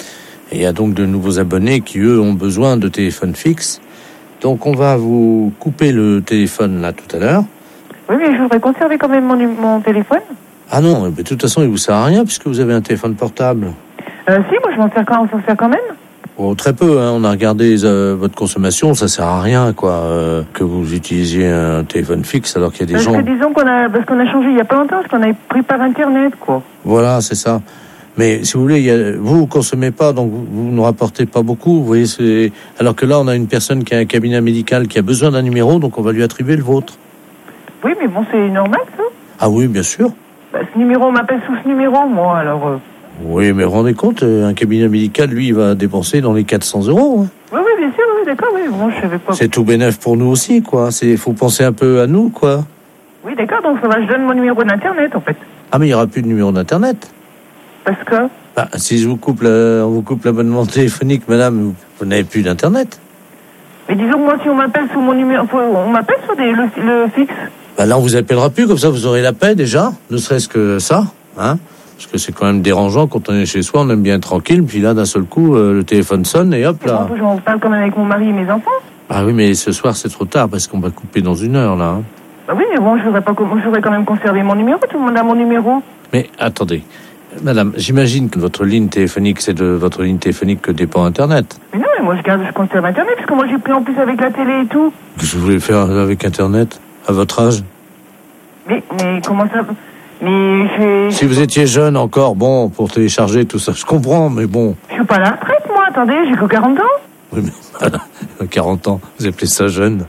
S9: Et il y a donc de nouveaux abonnés qui, eux, ont besoin de téléphones fixes. Donc on va vous couper le téléphone là tout à l'heure.
S17: Oui, mais je voudrais conserver quand même mon, mon téléphone.
S9: Ah non, mais de toute façon, il vous sert à rien puisque vous avez un téléphone portable.
S17: Euh, si, moi je m'en sers quand, on s'en sert quand même.
S9: Oh, très peu, hein. On a regardé euh, votre consommation, ça sert à rien, quoi, euh, que vous utilisiez un téléphone fixe alors qu'il y a des
S17: parce
S9: gens...
S17: que disons qu'on a, parce qu'on a changé il y a pas longtemps, parce qu'on a pris par Internet, quoi.
S9: Voilà, c'est ça. Mais si vous voulez, il y a, vous ne consommez pas, donc vous, vous ne rapportez pas beaucoup, vous voyez, c'est... Alors que là, on a une personne qui a un cabinet médical qui a besoin d'un numéro, donc on va lui attribuer le vôtre.
S17: Oui, mais bon, c'est normal, ça.
S9: Ah oui, bien sûr.
S17: Bah, ce numéro, on m'appelle sous ce numéro, moi, alors... Euh...
S9: Oui, mais vous vous rendez compte, un cabinet médical, lui, il va dépenser dans les quatre cents euros. Hein.
S17: Oui, oui, bien sûr, oui, d'accord, oui, bon, je savais pas...
S9: C'est tout bénef pour nous aussi, quoi. Il faut penser un peu à nous, quoi.
S17: Oui, d'accord, donc ça va, je donne mon numéro d'Internet, en fait.
S9: Ah, mais il n'y aura plus de numéro d'Internet.
S17: Parce que...
S9: Bah, si je vous coupe la, on vous coupe l'abonnement téléphonique, madame, vous, vous n'avez plus d'Internet.
S17: Mais disons que moi, si on m'appelle sous mon numéro... On m'appelle sur des, le, le fixe.
S9: Bah là, on vous appellera plus, comme ça, vous aurez la paix, déjà. Ne serait-ce que ça, hein. Parce que c'est quand même dérangeant, quand on est chez soi, on aime bien être tranquille, puis là, d'un seul coup, euh, le téléphone sonne, et hop, là.
S17: Bon, je m'en parle quand même avec mon mari et mes enfants.
S9: Ah oui, mais ce soir, c'est trop tard, parce qu'on va couper dans une heure, là. Hein.
S17: Bah oui, mais bon, je voudrais, pas, je voudrais quand même conserver mon numéro, tout le monde a mon numéro.
S9: Mais, attendez. Madame, j'imagine que votre ligne téléphonique, c'est de votre ligne téléphonique que dépend Internet.
S17: Mais non, mais moi je garde, je conserve Internet, parce que moi j'ai pris en plus avec la télé et tout.
S9: Qu'est-ce que vous voulez faire avec Internet, à votre âge?
S17: Mais, mais comment ça... Mais j'ai...
S9: Si vous étiez jeune encore, bon, pour télécharger tout ça, je comprends, mais bon...
S17: Je suis pas à la retraite, moi, attendez, j'ai que quarante ans.
S9: Oui, mais voilà, quarante ans, vous appelez ça jeune?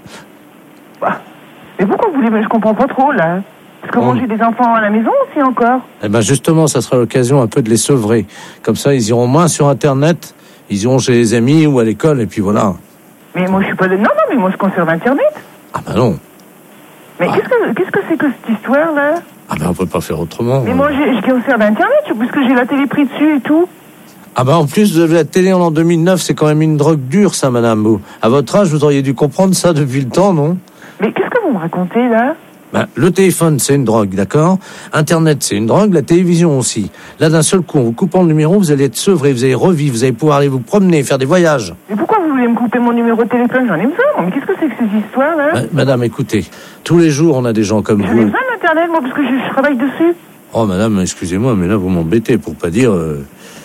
S17: Bah, mais pourquoi vous voulez... Mais je comprends pas trop, là. Parce que
S9: oh.
S17: moi j'ai des enfants à la maison aussi encore.
S9: Eh ben justement, ça sera l'occasion un peu de les sevrer. Comme ça, ils iront moins sur Internet, ils iront chez les amis ou à l'école, et puis voilà.
S17: Mais moi je suis pas de... Non, non, mais moi je conserve Internet.
S9: Ah ben non.
S17: Mais ah. qu'est-ce que qu'est-ce que c'est que cette histoire-là?
S9: Ah ben on peut pas faire autrement.
S17: Mais hein. moi j'ai, je conserve Internet, puisque j'ai la télé prise dessus et tout.
S9: Ah ben en plus, vous avez la télé en l'an deux mille neuf, c'est quand même une drogue dure, ça, madame. Vous, à votre âge, vous auriez dû comprendre ça depuis le temps, non?
S17: Mais qu'est-ce que vous me racontez, là?
S9: Ben, le téléphone, c'est une drogue, d'accord? Internet, c'est une drogue, la télévision aussi. Là, d'un seul coup, en vous coupant le numéro, vous allez être sevré, vous allez revivre, vous allez pouvoir aller vous promener, faire des voyages.
S17: Mais pourquoi vous voulez me couper mon numéro de téléphone? J'en ai besoin. Mais qu'est-ce que c'est que ces histoires-là?
S9: Ben, madame, écoutez, tous les jours, on a des gens comme
S17: J'en
S9: vous.
S17: ai besoin d'Internet, moi, parce que je, je travaille dessus.
S9: Oh, madame, excusez-moi, mais là, vous m'embêtez, pour pas dire... Euh...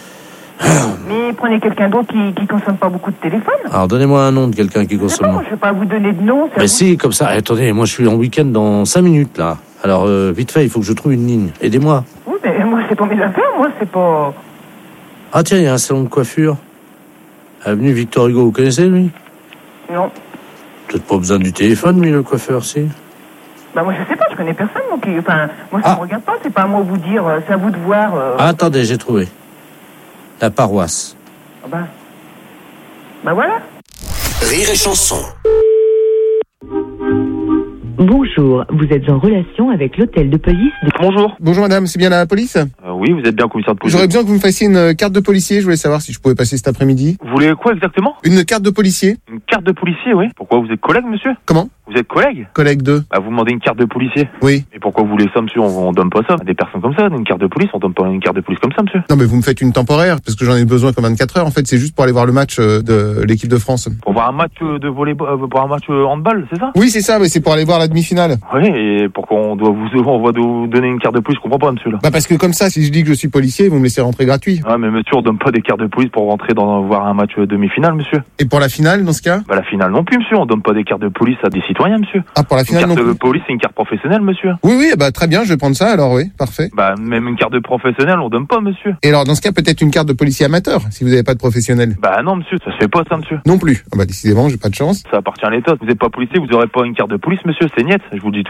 S17: Mais prenez quelqu'un d'autre qui, qui consomme pas beaucoup de téléphone.
S9: Alors, donnez-moi un nom de quelqu'un qui consomme.
S17: Non, je vais pas vous donner de nom.
S9: Mais si, comme ça. Attendez, moi, je suis en week-end dans cinq minutes, là. Alors, euh, vite fait, il faut que je trouve une ligne. Aidez-moi.
S17: Oui, mais moi, c'est pas mes affaires. Moi, c'est pas...
S9: Ah, tiens, il y a un salon de coiffure. Avenue Victor Hugo, vous connaissez, lui?
S17: Non.
S9: Peut-être pas besoin du téléphone, lui, le coiffeur, si?
S8: Bah moi je sais pas, je connais personne, moi qui... Enfin, moi ça
S14: Ah.
S8: me regarde pas, c'est pas à moi de vous dire, euh, c'est à vous de voir... euh,
S14: Ah, attendez, j'ai trouvé. La paroisse.
S8: ah bah... Bah voilà.
S5: Rire et chanson.
S22: Bonjour, vous êtes en relation avec l'hôtel de police de...
S23: Bonjour.
S1: Bonjour madame, c'est bien la police?
S23: Euh, oui, vous êtes bien commissaire de police.
S1: J'aurais besoin que vous me fassiez une carte de policier, je voulais savoir si je pouvais passer cet après-midi.
S23: Vous voulez quoi exactement?
S1: Une carte de policier?
S23: Une carte de policier, oui. Pourquoi, vous êtes collègue, monsieur?
S1: Comment?
S23: Vous êtes collègue?
S1: Collègue de?
S23: Bah, vous demandez une carte de policier.
S1: Oui.
S23: Et pourquoi vous voulez ça, monsieur? On, on donne pas ça à des personnes comme ça, une carte de police, on donne pas une carte de police comme ça, monsieur.
S1: Non mais vous me faites une temporaire, parce que j'en ai besoin comme vingt-quatre heures, en fait c'est juste pour aller voir le match euh, de l'équipe de France.
S23: Pour voir un match euh, de volleyball, euh, pour un match euh, handball, c'est ça?
S1: Oui c'est ça, mais c'est pour aller voir la demi-finale.
S23: Oui, et pourquoi on doit vous, on va vous donner une carte de police? Je comprends pas, monsieur, là.
S1: Bah parce que comme ça, si je dis que je suis policier, vous me laissez rentrer gratuit.
S23: Ah, mais monsieur, on donne pas des cartes de police pour rentrer dans, voir un match euh, demi-finale, monsieur.
S1: Et pour la finale, dans ce cas?
S23: Bah, la finale non plus, monsieur, on donne pas des cartes de police à des citoyens, monsieur.
S1: Ah, pour la finale
S23: une
S1: non
S23: carte
S1: plus.
S23: de police, c'est une carte professionnelle, monsieur.
S1: Oui, oui, bah très bien, je vais prendre ça alors, oui, parfait.
S23: Bah, même une carte de professionnel, on donne pas, monsieur.
S1: Et alors, dans ce cas, peut-être une carte de policier amateur, si vous n'avez pas de professionnel.
S23: Bah non, monsieur, ça se fait pas, ça, monsieur.
S1: Non plus. Ah bah décidément, j'ai pas de chance.
S23: Ça appartient à l'État. Vous n'êtes pas policier, vous aurez pas une carte de police, monsieur, c'est niette, je vous le dis tout.